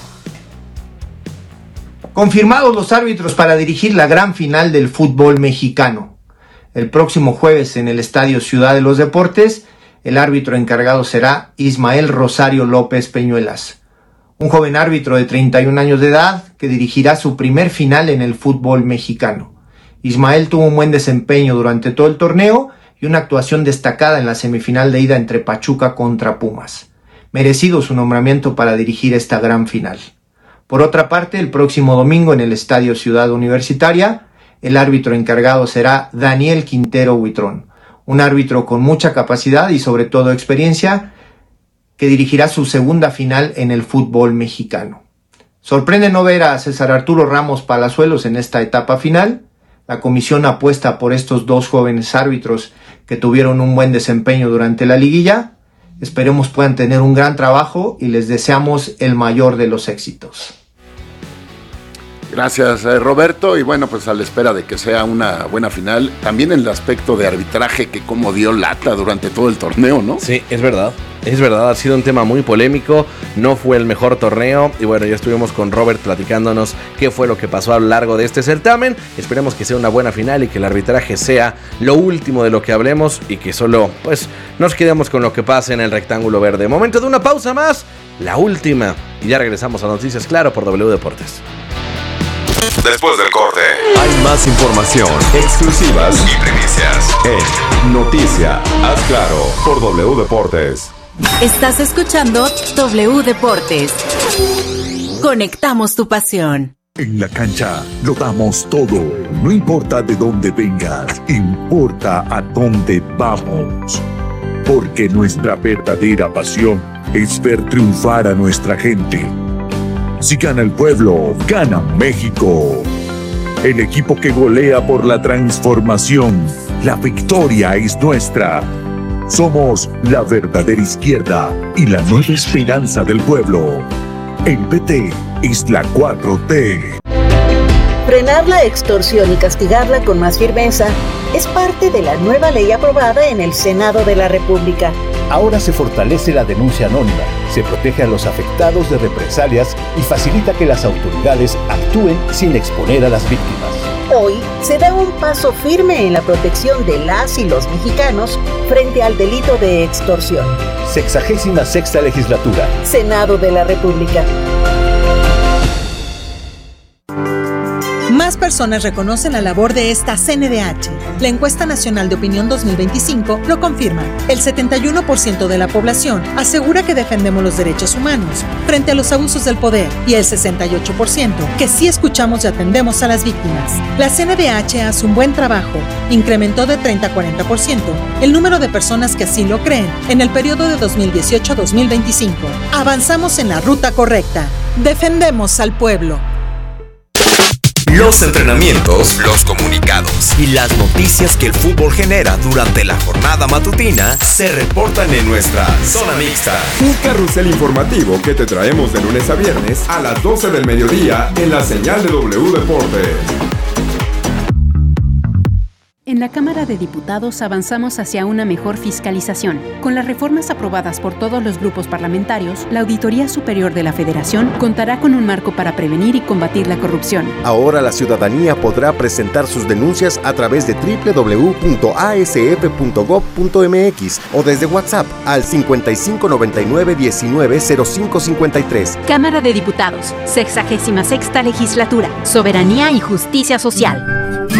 Confirmados los árbitros para dirigir la gran final del fútbol mexicano. El próximo jueves en el Estadio Ciudad de los Deportes, el árbitro encargado será Ismael Rosario López Peñuelas, un joven árbitro de treinta y un años de edad que dirigirá su primer final en el fútbol mexicano. Ismael tuvo un buen desempeño durante todo el torneo y una actuación destacada en la semifinal de ida entre Pachuca contra Pumas. Merecido su nombramiento para dirigir esta gran final. Por otra parte, el próximo domingo en el Estadio Ciudad Universitaria, el árbitro encargado será Daniel Quintero Huitrón, un árbitro con mucha capacidad y sobre todo experiencia, que dirigirá su segunda final en el fútbol mexicano. Sorprende no ver a César Arturo Ramos Palazuelos en esta etapa final. La comisión apuesta por estos dos jóvenes árbitros que tuvieron un buen desempeño durante la liguilla. Esperemos puedan tener un gran trabajo y les deseamos el mayor de los éxitos. Gracias, eh, Roberto, y bueno, pues a la espera de que sea una buena final, también en el aspecto de arbitraje que como dio lata durante todo el torneo, ¿no? Sí, es verdad, es verdad, ha sido un tema muy polémico, no fue el mejor torneo, y bueno, ya estuvimos con Robert platicándonos qué fue lo que pasó a lo largo de este certamen. Esperemos que sea una buena final y que el arbitraje sea lo último de lo que hablemos y que solo, pues, nos quedemos con lo que pase en el rectángulo verde. Momento de una pausa más, la última, y ya regresamos a Noticias Claro por W Deportes. Después del corte, hay más información, exclusivas y primicias en Noticia Haz Claro por W Deportes. Estás escuchando W Deportes. Conectamos tu pasión. En la cancha lo damos todo. No importa de dónde vengas, importa a dónde vamos. Porque nuestra verdadera pasión es ver triunfar a nuestra gente. Si gana el pueblo, gana México. El equipo que golea por la transformación. La victoria es nuestra. Somos la verdadera izquierda y la nueva esperanza del pueblo. El P T es la cuatro T. Frenar la extorsión y castigarla con más firmeza es parte de la nueva ley aprobada en el Senado de la República. Ahora se fortalece la denuncia anónima, se protege a los afectados de represalias y facilita que las autoridades actúen sin exponer a las víctimas. Hoy se da un paso firme en la protección de las y los mexicanos frente al delito de extorsión. Sexagésima sexta legislatura. Senado de la República. Más personas reconocen la labor de esta C N D H. La encuesta nacional de opinión dos mil veinticinco lo confirma. El setenta y uno por ciento de la población asegura que defendemos los derechos humanos frente a los abusos del poder y el sesenta y ocho por ciento que sí escuchamos y atendemos a las víctimas. La C N D H hace un buen trabajo. Incrementó de treinta a cuarenta por ciento el número de personas que así lo creen en el periodo de dos mil dieciocho a dos mil veinticinco. Avanzamos en la ruta correcta. Defendemos al pueblo. Los entrenamientos, los comunicados y las noticias que el fútbol genera durante la jornada matutina se reportan en nuestra Zona Mixta. Un carrusel informativo que te traemos de lunes a viernes a las doce del mediodía en la señal de W Deportes. En la Cámara de Diputados avanzamos hacia una mejor fiscalización. Con las reformas aprobadas por todos los grupos parlamentarios, la Auditoría Superior de la Federación contará con un marco para prevenir y combatir la corrupción. Ahora la ciudadanía podrá presentar sus denuncias a través de doble u doble u doble u punto a s f punto gob punto m x o desde WhatsApp al cincuenta y cinco noventa y nueve diecinueve cero cinco cincuenta y tres. Cámara de Diputados, sexagésima sexta legislatura, soberanía y justicia social.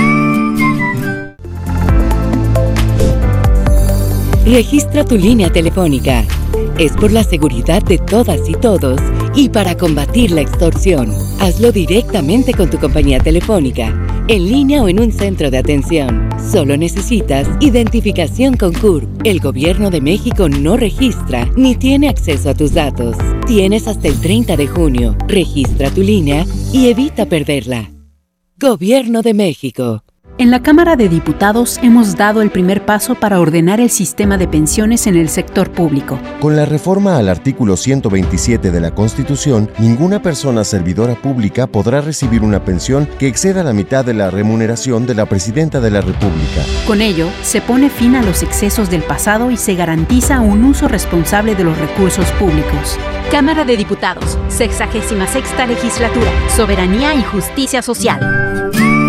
Registra tu línea telefónica. Es por la seguridad de todas y todos y para combatir la extorsión. Hazlo directamente con tu compañía telefónica, en línea o en un centro de atención. Solo necesitas identificación con C U R P. El Gobierno de México no registra ni tiene acceso a tus datos. Tienes hasta el treinta de junio. Registra tu línea y evita perderla. Gobierno de México. En la Cámara de Diputados hemos dado el primer paso para ordenar el sistema de pensiones en el sector público. Con la reforma al artículo ciento veintisiete de la Constitución, ninguna persona servidora pública podrá recibir una pensión que exceda la mitad de la remuneración de la Presidenta de la República. Con ello, se pone fin a los excesos del pasado y se garantiza un uso responsable de los recursos públicos. Cámara de Diputados, sexagésima sexta legislatura, soberanía y justicia social.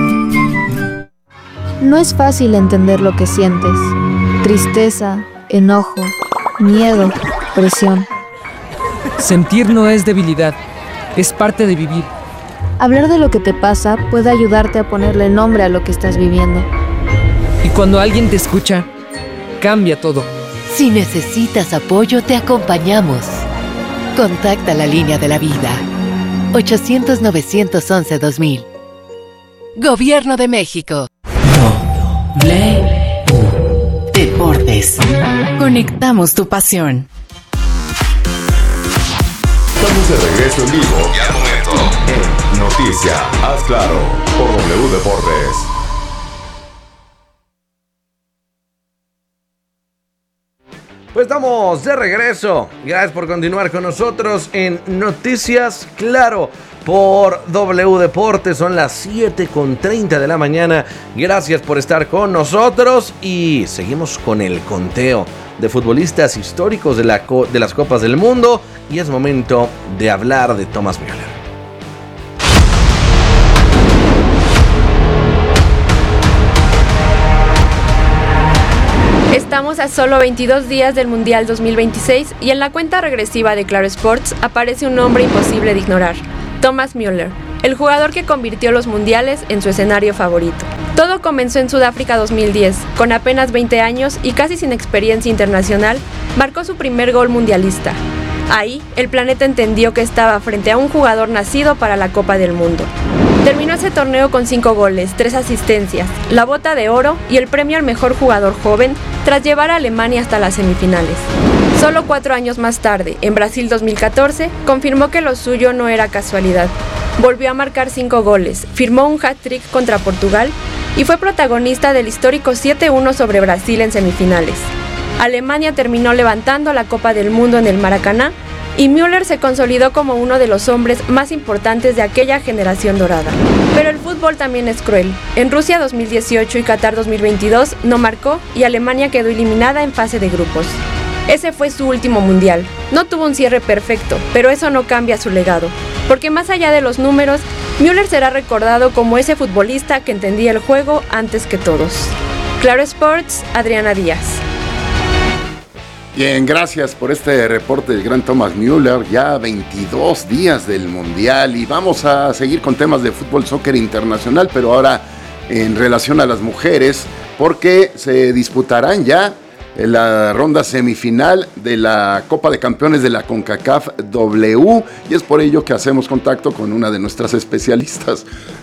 No es fácil entender lo que sientes. Tristeza, enojo, miedo, presión. Sentir no es debilidad, es parte de vivir. Hablar de lo que te pasa puede ayudarte a ponerle nombre a lo que estás viviendo. Y cuando alguien te escucha, cambia todo. Si necesitas apoyo, te acompañamos. Contacta la línea de la vida. ochocientos novecientos once dos mil. Gobierno de México. W Deportes. Conectamos tu pasión. Estamos de regreso en vivo y al momento en Noticia, haz claro, por W Deportes. Pues estamos de regreso. Gracias por continuar con nosotros en Noticias Claro por W Deportes. Son las siete con treinta de la mañana. Gracias por estar con nosotros y seguimos con el conteo de futbolistas históricos de, la co- de las Copas del Mundo y es momento de hablar de Thomas Müller. Estamos a solo veintidós días del Mundial dos mil veintiséis y en la cuenta regresiva de Claro Sports aparece un nombre imposible de ignorar: Thomas Müller, el jugador que convirtió los mundiales en su escenario favorito. Todo comenzó en Sudáfrica dos mil diez, con apenas veinte años y casi sin experiencia internacional, marcó su primer gol mundialista. Ahí, el planeta entendió que estaba frente a un jugador nacido para la Copa del Mundo. Terminó ese torneo con cinco goles, tres asistencias, la bota de oro y el premio al mejor jugador joven tras llevar a Alemania hasta las semifinales. Solo cuatro años más tarde, en Brasil dos mil catorce, confirmó que lo suyo no era casualidad. Volvió a marcar cinco goles, firmó un hat-trick contra Portugal y fue protagonista del histórico siete uno sobre Brasil en semifinales. Alemania terminó levantando la Copa del Mundo en el Maracaná y Müller se consolidó como uno de los hombres más importantes de aquella generación dorada. Pero el fútbol también es cruel. En Rusia dos mil dieciocho y Qatar dos mil veintidós no marcó y Alemania quedó eliminada en fase de grupos. Ese fue su último mundial. No tuvo un cierre perfecto, pero eso no cambia su legado. Porque más allá de los números, Müller será recordado como ese futbolista que entendía el juego antes que todos. Claro Sports, Adriana Díaz. Bien, gracias por este reporte del gran Thomas Müller. Ya veintidós días del Mundial y vamos a seguir con temas de fútbol, soccer internacional, pero ahora en relación a las mujeres, porque se disputarán ya en la ronda semifinal de la Copa de Campeones de la CONCACAF W y es por ello que hacemos contacto con una de nuestras especialistas,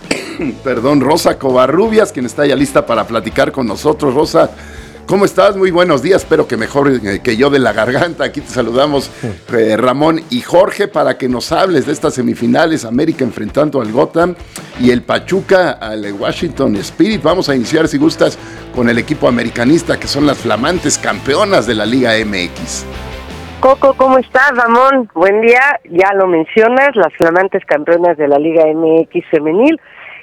perdón, Rosa Covarrubias, quien está ya lista para platicar con nosotros. Rosa, ¿cómo estás? Muy buenos días, espero que mejor que yo de la garganta. Aquí te saludamos eh, Ramón y Jorge para que nos hables de estas semifinales, América enfrentando al Gotham y el Pachuca al Washington Spirit. Vamos a iniciar, si gustas, con el equipo americanista, que son las flamantes campeonas de la Liga M X. Coco, ¿cómo estás, Ramón? Buen día, ya lo mencionas, las flamantes campeonas de la Liga M X femenil.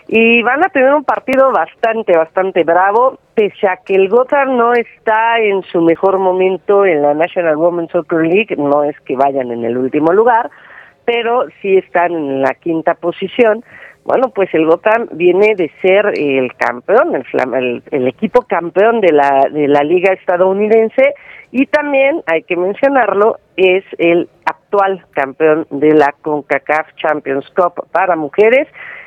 Y van a tener un partido bastante, bastante bravo, pese a que el Gotham no está en su mejor momento en la National Women's Soccer League, no es que vayan en el último lugar, pero sí están en la quinta posición. Bueno, pues el Gotham viene de ser el campeón, el, el, el equipo campeón de la, de la Liga estadounidense, y también, hay que mencionarlo, es el actual campeón de la CONCACAF Champions Cup para mujeres.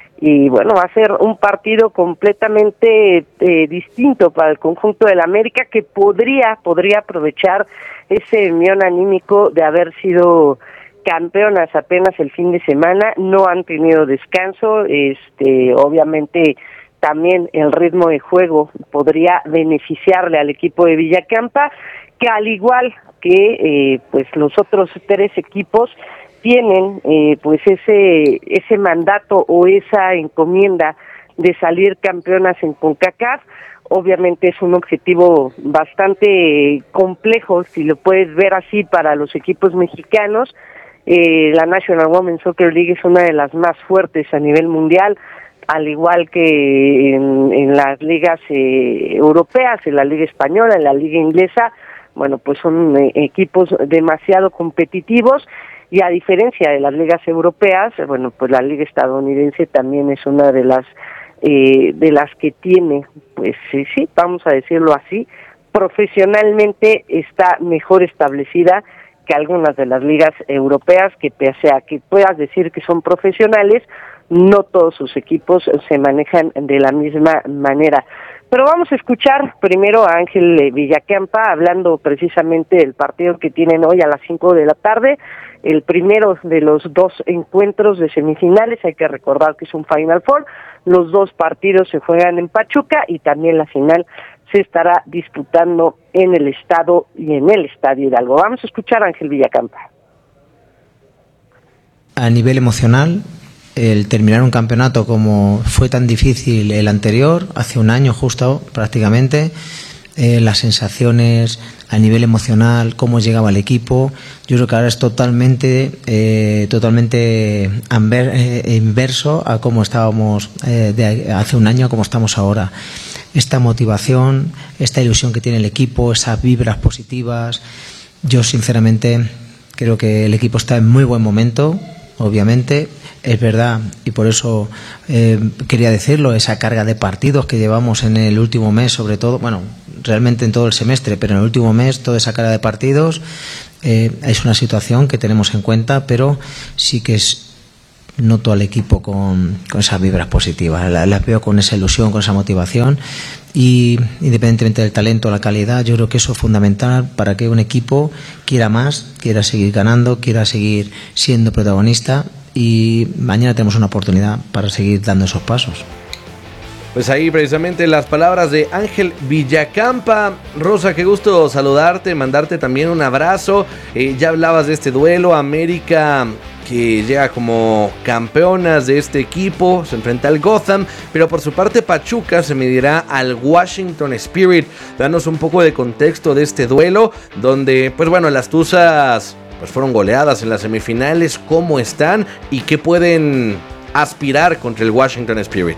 Y bueno, va a ser un partido completamente eh, distinto para el conjunto del América, que podría podría aprovechar ese envión anímico de haber sido campeonas apenas el fin de semana. No han tenido descanso, este obviamente también el ritmo de juego podría beneficiarle al equipo de Villacampa, que al igual que eh, pues los otros tres equipos tienen eh, pues ese ese mandato o esa encomienda de salir campeonas en CONCACAF. Obviamente es un objetivo bastante complejo, si lo puedes ver así, para los equipos mexicanos. Eh, la National Women's Soccer League es una de las más fuertes a nivel mundial, al igual que en, en las ligas eh, europeas, en la liga española, en la liga inglesa. Bueno, pues son eh, equipos demasiado competitivos. Y a diferencia de las ligas europeas, bueno, pues la liga estadounidense también es una de las eh, de las que tiene, pues sí, sí, vamos a decirlo así, profesionalmente está mejor establecida que algunas de las ligas europeas, que pese a que puedas decir que son profesionales, no todos sus equipos se manejan de la misma manera. Pero vamos a escuchar primero a Ángel Villacampa hablando precisamente del partido que tienen hoy a las cinco de la tarde, el primero de los dos encuentros de semifinales. Hay que recordar que es un Final Four, los dos partidos se juegan en Pachuca y también la final se estará disputando en el estado y en el Estadio Hidalgo. Vamos a escuchar a Ángel Villacampa. a nivel emocional, el terminar un campeonato como fue tan difícil el anterior, hace un año justo prácticamente, eh, las sensaciones a nivel emocional, cómo llegaba el equipo, yo creo que ahora es totalmente eh, totalmente amber, eh, inverso a cómo estábamos eh, de hace un año a cómo estamos ahora. Esta motivación, esta ilusión que tiene el equipo, esas vibras positivas, yo sinceramente creo que el equipo está en muy buen momento, obviamente. Es verdad, y por eso eh, quería decirlo, esa carga de partidos que llevamos en el último mes, sobre todo, bueno, realmente en todo el semestre, pero en el último mes, toda esa carga de partidos, eh, es una situación que tenemos en cuenta, pero sí que es, noto al equipo con, con esas vibras positivas, las, las veo con esa ilusión, con esa motivación, y independientemente del talento, la calidad, yo creo que eso es fundamental para que un equipo quiera más, quiera seguir ganando, quiera seguir siendo protagonista, y mañana tenemos una oportunidad para seguir dando esos pasos. Pues ahí precisamente las palabras de Ángel Villacampa. Rosa, qué gusto saludarte, mandarte también un abrazo. Eh, ya hablabas de este duelo, América que llega como campeonas de este equipo, se enfrenta al Gotham, pero por su parte Pachuca se medirá al Washington Spirit. Danos un poco de contexto de este duelo, donde pues bueno, las Tuzas pues fueron goleadas en las semifinales, cómo están y qué pueden aspirar contra el Washington Spirit.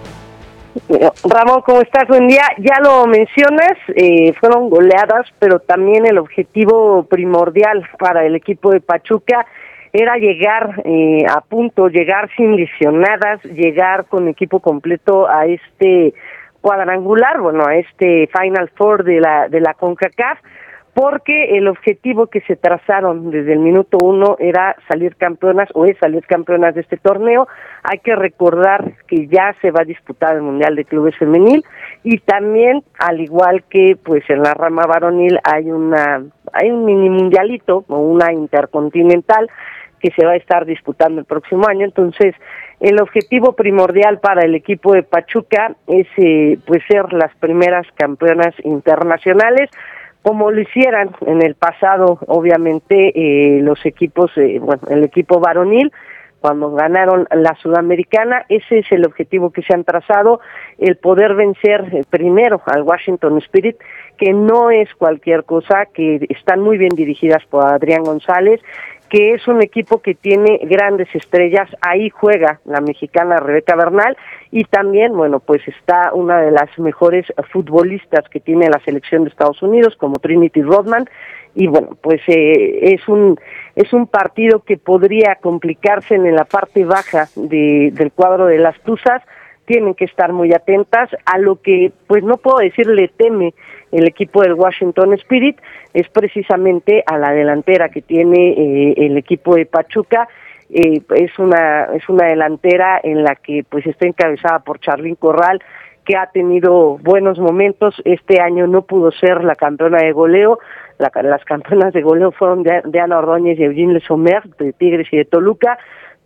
Ramón, ¿cómo estás? Buen día. Ya lo mencionas, eh, fueron goleadas, pero también el objetivo primordial para el equipo de Pachuca era llegar eh, a punto, llegar sin lesionadas, llegar con equipo completo a este cuadrangular, bueno, a este Final Four de la de la CONCACAF, porque el objetivo que se trazaron desde el minuto uno era salir campeonas, o es salir campeonas de este torneo. Hay que recordar que ya se va a disputar el Mundial de Clubes Femenil, y también, al igual que pues en la rama varonil, hay una hay un mini mundialito o una intercontinental que se va a estar disputando el próximo año. Entonces, el objetivo primordial para el equipo de Pachuca es eh, pues ser las primeras campeonas internacionales, como lo hicieran en el pasado, obviamente, eh, los equipos, eh, bueno, el equipo varonil, cuando ganaron la Sudamericana. Ese es el objetivo que se han trazado, el poder vencer eh, primero al Washington Spirit, que no es cualquier cosa, que están muy bien dirigidas por Adrián González, que es un equipo que tiene grandes estrellas. Ahí juega la mexicana Rebeca Bernal, y también, bueno, pues está una de las mejores futbolistas que tiene la selección de Estados Unidos, como Trinity Rodman, y bueno, pues eh, es un es un partido que podría complicarse en la parte baja de, del cuadro de las Tuzas. Tienen que estar muy atentas a lo que, pues no puedo decir le teme el equipo del Washington Spirit, es precisamente a la delantera que tiene eh, el equipo de Pachuca. Eh, es una es una delantera en la que pues está encabezada por Charlín Corral, que ha tenido buenos momentos. Este año no pudo ser la campeona de goleo. La, las campeonas de goleo fueron de, de Ana Ordóñez y Eugene Le Sommer, de Tigres y de Toluca,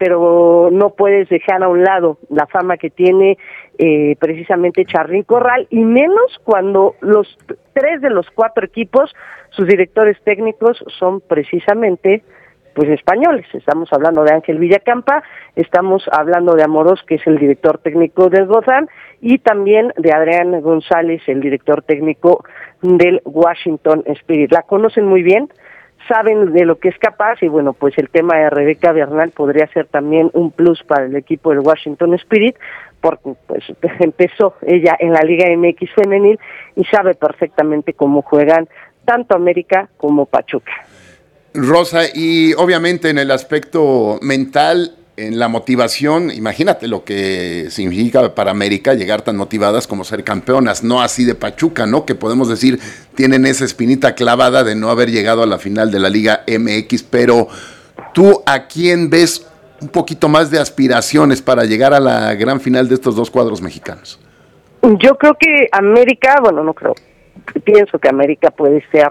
pero no puedes dejar a un lado la fama que tiene eh, precisamente Charlín Corral, y menos cuando los tres de los cuatro equipos, sus directores técnicos son precisamente pues españoles. Estamos hablando de Ángel Villacampa, estamos hablando de Amorós, que es el director técnico del Gotham, y también de Adrián González, el director técnico del Washington Spirit. La conocen muy bien, saben de lo que es capaz, y bueno, pues el tema de Rebeca Bernal podría ser también un plus para el equipo del Washington Spirit, porque pues empezó ella en la Liga M X femenil y sabe perfectamente cómo juegan tanto América como Pachuca. Rosa, y obviamente en el aspecto mental, en la motivación, imagínate lo que significa para América llegar tan motivadas como ser campeonas, no así de Pachuca, ¿no? Que podemos decir tienen esa espinita clavada de no haber llegado a la final de la Liga M X, pero ¿tú a quién ves un poquito más de aspiraciones para llegar a la gran final de estos dos cuadros mexicanos? Yo creo que América, bueno, no creo, pienso que América puede ser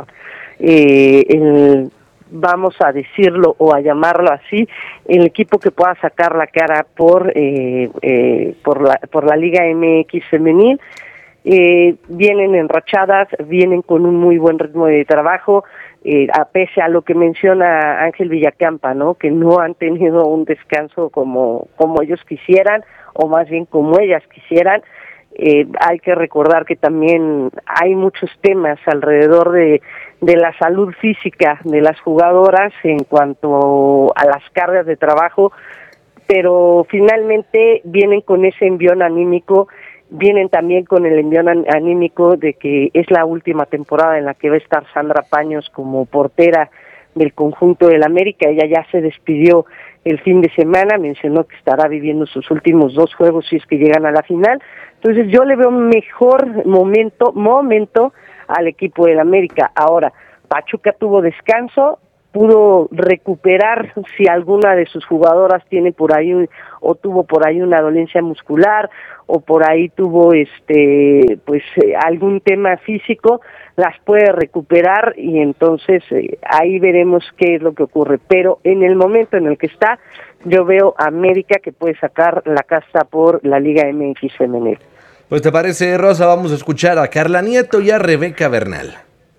eh, el... vamos a decirlo o a llamarlo así, el equipo que pueda sacar la cara por eh, eh, por la por la Liga M X femenil. eh, vienen enrachadas, vienen con un muy buen ritmo de trabajo, eh, a pese a lo que menciona Ángel Villacampa, ¿no? Que no han tenido un descanso como, como ellos quisieran, o más bien como ellas quisieran. Eh, hay que recordar que también hay muchos temas alrededor de, de la salud física de las jugadoras en cuanto a las cargas de trabajo, pero finalmente vienen con ese envión anímico, vienen también con el envión anímico de que es la última temporada en la que va a estar Sandra Paños como portera del conjunto del América. Ella ya se despidió el fin de semana, mencionó que estará viviendo sus últimos dos juegos si es que llegan a la final. Entonces yo le veo un mejor momento, momento al equipo del América. Ahora, Pachuca tuvo descanso, pudo recuperar si alguna de sus jugadoras tiene por ahí un, o tuvo por ahí una dolencia muscular o por ahí tuvo este pues eh, algún tema físico, las puede recuperar y entonces eh, ahí veremos qué es lo que ocurre. Pero en el momento en el que está, yo veo a América que puede sacar la casta por la Liga M X femenil. Pues te parece, Rosa, vamos a escuchar a Carla Nieto y a Rebeca Bernal.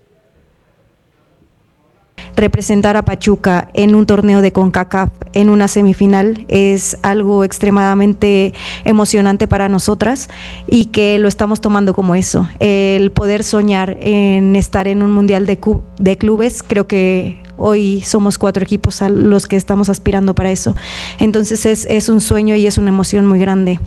Representar a Pachuca en un torneo de CONCACAF en una semifinal es algo extremadamente emocionante para nosotras y que lo estamos tomando como eso. El poder soñar en estar en un mundial de, cu- de clubes, creo que hoy somos cuatro equipos a los que estamos aspirando para eso. Entonces es, es un sueño y es una emoción muy grande.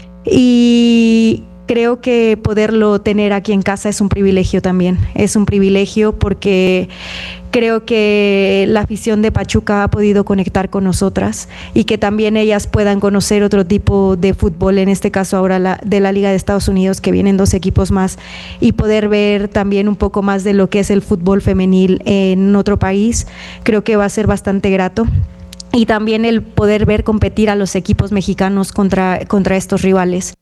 Y creo que poderlo tener aquí en casa es un privilegio también, es un privilegio porque creo que la afición de Pachuca ha podido conectar con nosotras y que también ellas puedan conocer otro tipo de fútbol, en este caso ahora la, de la Liga de Estados Unidos, que vienen dos equipos más, y poder ver también un poco más de lo que es el fútbol femenil en otro país, creo que va a ser bastante grato. Y también el poder ver competir a los equipos mexicanos contra, contra estos rivales.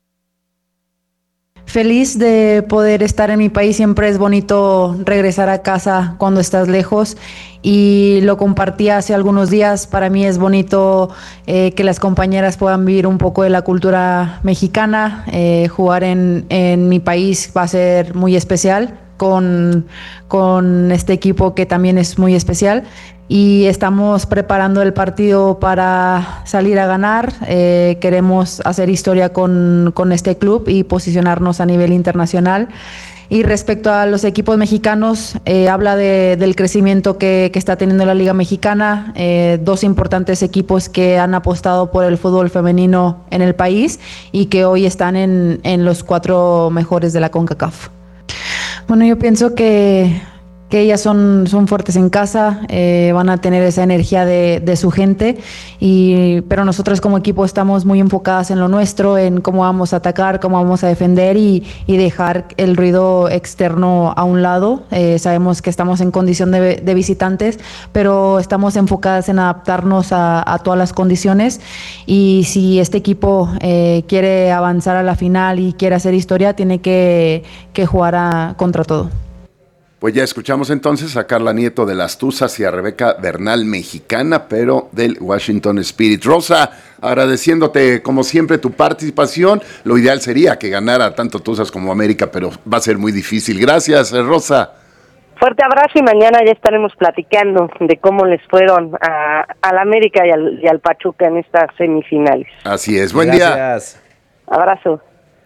Feliz de poder estar en mi país, siempre es bonito regresar a casa cuando estás lejos y lo compartí hace algunos días. Para mí es bonito eh, que las compañeras puedan vivir un poco de la cultura mexicana, eh, jugar en, en mi país va a ser muy especial con, con este equipo que también es muy especial. Y estamos preparando el partido para salir a ganar. Eh, queremos hacer historia con, con este club y posicionarnos a nivel internacional. Y respecto a los equipos mexicanos, eh, habla de, del crecimiento que, que está teniendo la Liga Mexicana, eh, dos importantes equipos que han apostado por el fútbol femenino en el país y que hoy están en, en los cuatro mejores de la CONCACAF. Bueno, yo pienso que... que ellas son, son fuertes en casa, eh, van a tener esa energía de, de su gente, y, pero nosotros como equipo estamos muy enfocadas en lo nuestro, en cómo vamos a atacar, cómo vamos a defender y, y dejar el ruido externo a un lado. Eh, sabemos que estamos en condición de, de visitantes, pero estamos enfocadas en adaptarnos a, a todas las condiciones, y si este equipo eh, quiere avanzar a la final y quiere hacer historia, tiene que, que jugar a, contra todo. Pues ya escuchamos entonces a Carla Nieto de las Tuzas y a Rebeca Bernal, mexicana, pero del Washington Spirit. Rosa, agradeciéndote como siempre tu participación. Lo ideal sería que ganara tanto Tuzas como América, pero va a ser muy difícil. Gracias, Rosa. Fuerte abrazo y mañana ya estaremos platicando de cómo les fueron a, al América y al, y al Pachuca en estas semifinales. Así es, buen Gracias. día. Abrazo.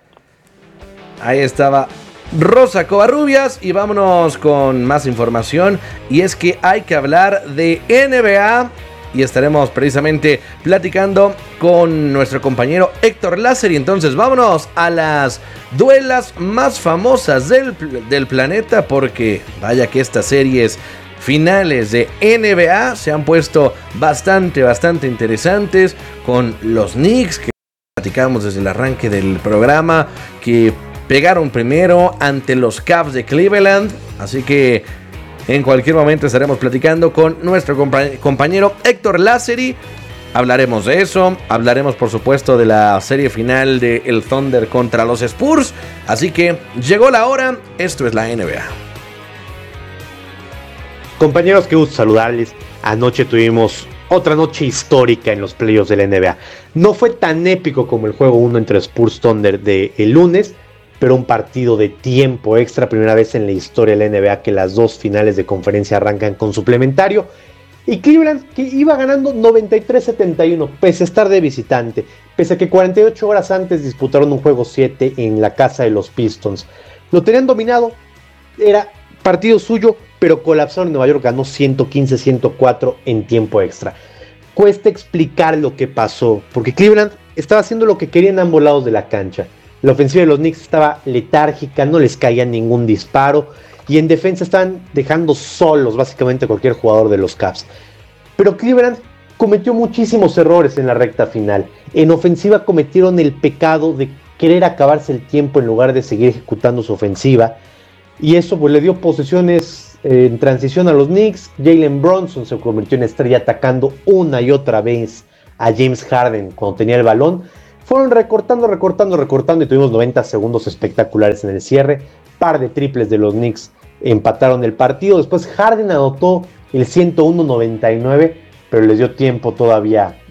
Ahí estaba Rosa Covarrubias y vámonos con más información, y es que hay que hablar de N B A y estaremos precisamente platicando con nuestro compañero Héctor Lázaro. Y entonces vámonos a las duelas más famosas del, del planeta, porque vaya que estas series finales de N B A se han puesto bastante, bastante interesantes, con los Knicks que platicamos desde el arranque del programa, que pegaron primero ante los Cavs de Cleveland. Así que en cualquier momento estaremos platicando con nuestro compa- compañero Héctor Lázaro. Hablaremos de eso, hablaremos por supuesto de la serie final de el Thunder contra los Spurs. Así que llegó la hora, esto es la N B A. Compañeros, qué gusto saludarles. Anoche tuvimos otra noche histórica en los playoffs de la N B A. No fue tan épico como el juego uno entre Spurs Thunder de el lunes, pero un partido de tiempo extra, primera vez en la historia de la N B A que las dos finales de conferencia arrancan con suplementario. Y Cleveland, que iba ganando noventa y tres setenta y uno, pese a estar de visitante, pese a que cuarenta y ocho horas antes disputaron un juego siete en la casa de los Pistons. Lo tenían dominado, era partido suyo, pero colapsaron en Nueva York, ganó ciento quince a ciento cuatro en tiempo extra. Cuesta explicar lo que pasó, porque Cleveland estaba haciendo lo que querían a ambos lados de la cancha. La ofensiva de los Knicks estaba letárgica, no les caía ningún disparo, y en defensa estaban dejando solos básicamente a cualquier jugador de los Cavs. Pero Cleveland cometió muchísimos errores en la recta final. En ofensiva cometieron el pecado de querer acabarse el tiempo en lugar de seguir ejecutando su ofensiva, y eso pues le dio posesiones eh, en transición a los Knicks. Jalen Brunson se convirtió en estrella atacando una y otra vez a James Harden cuando tenía el balón. Fueron recortando, recortando, recortando y tuvimos noventa segundos espectaculares en el cierre. Par de triples de los Knicks empataron el partido. Después Harden anotó el ciento uno noventa y nueve, pero les dio tiempo todavía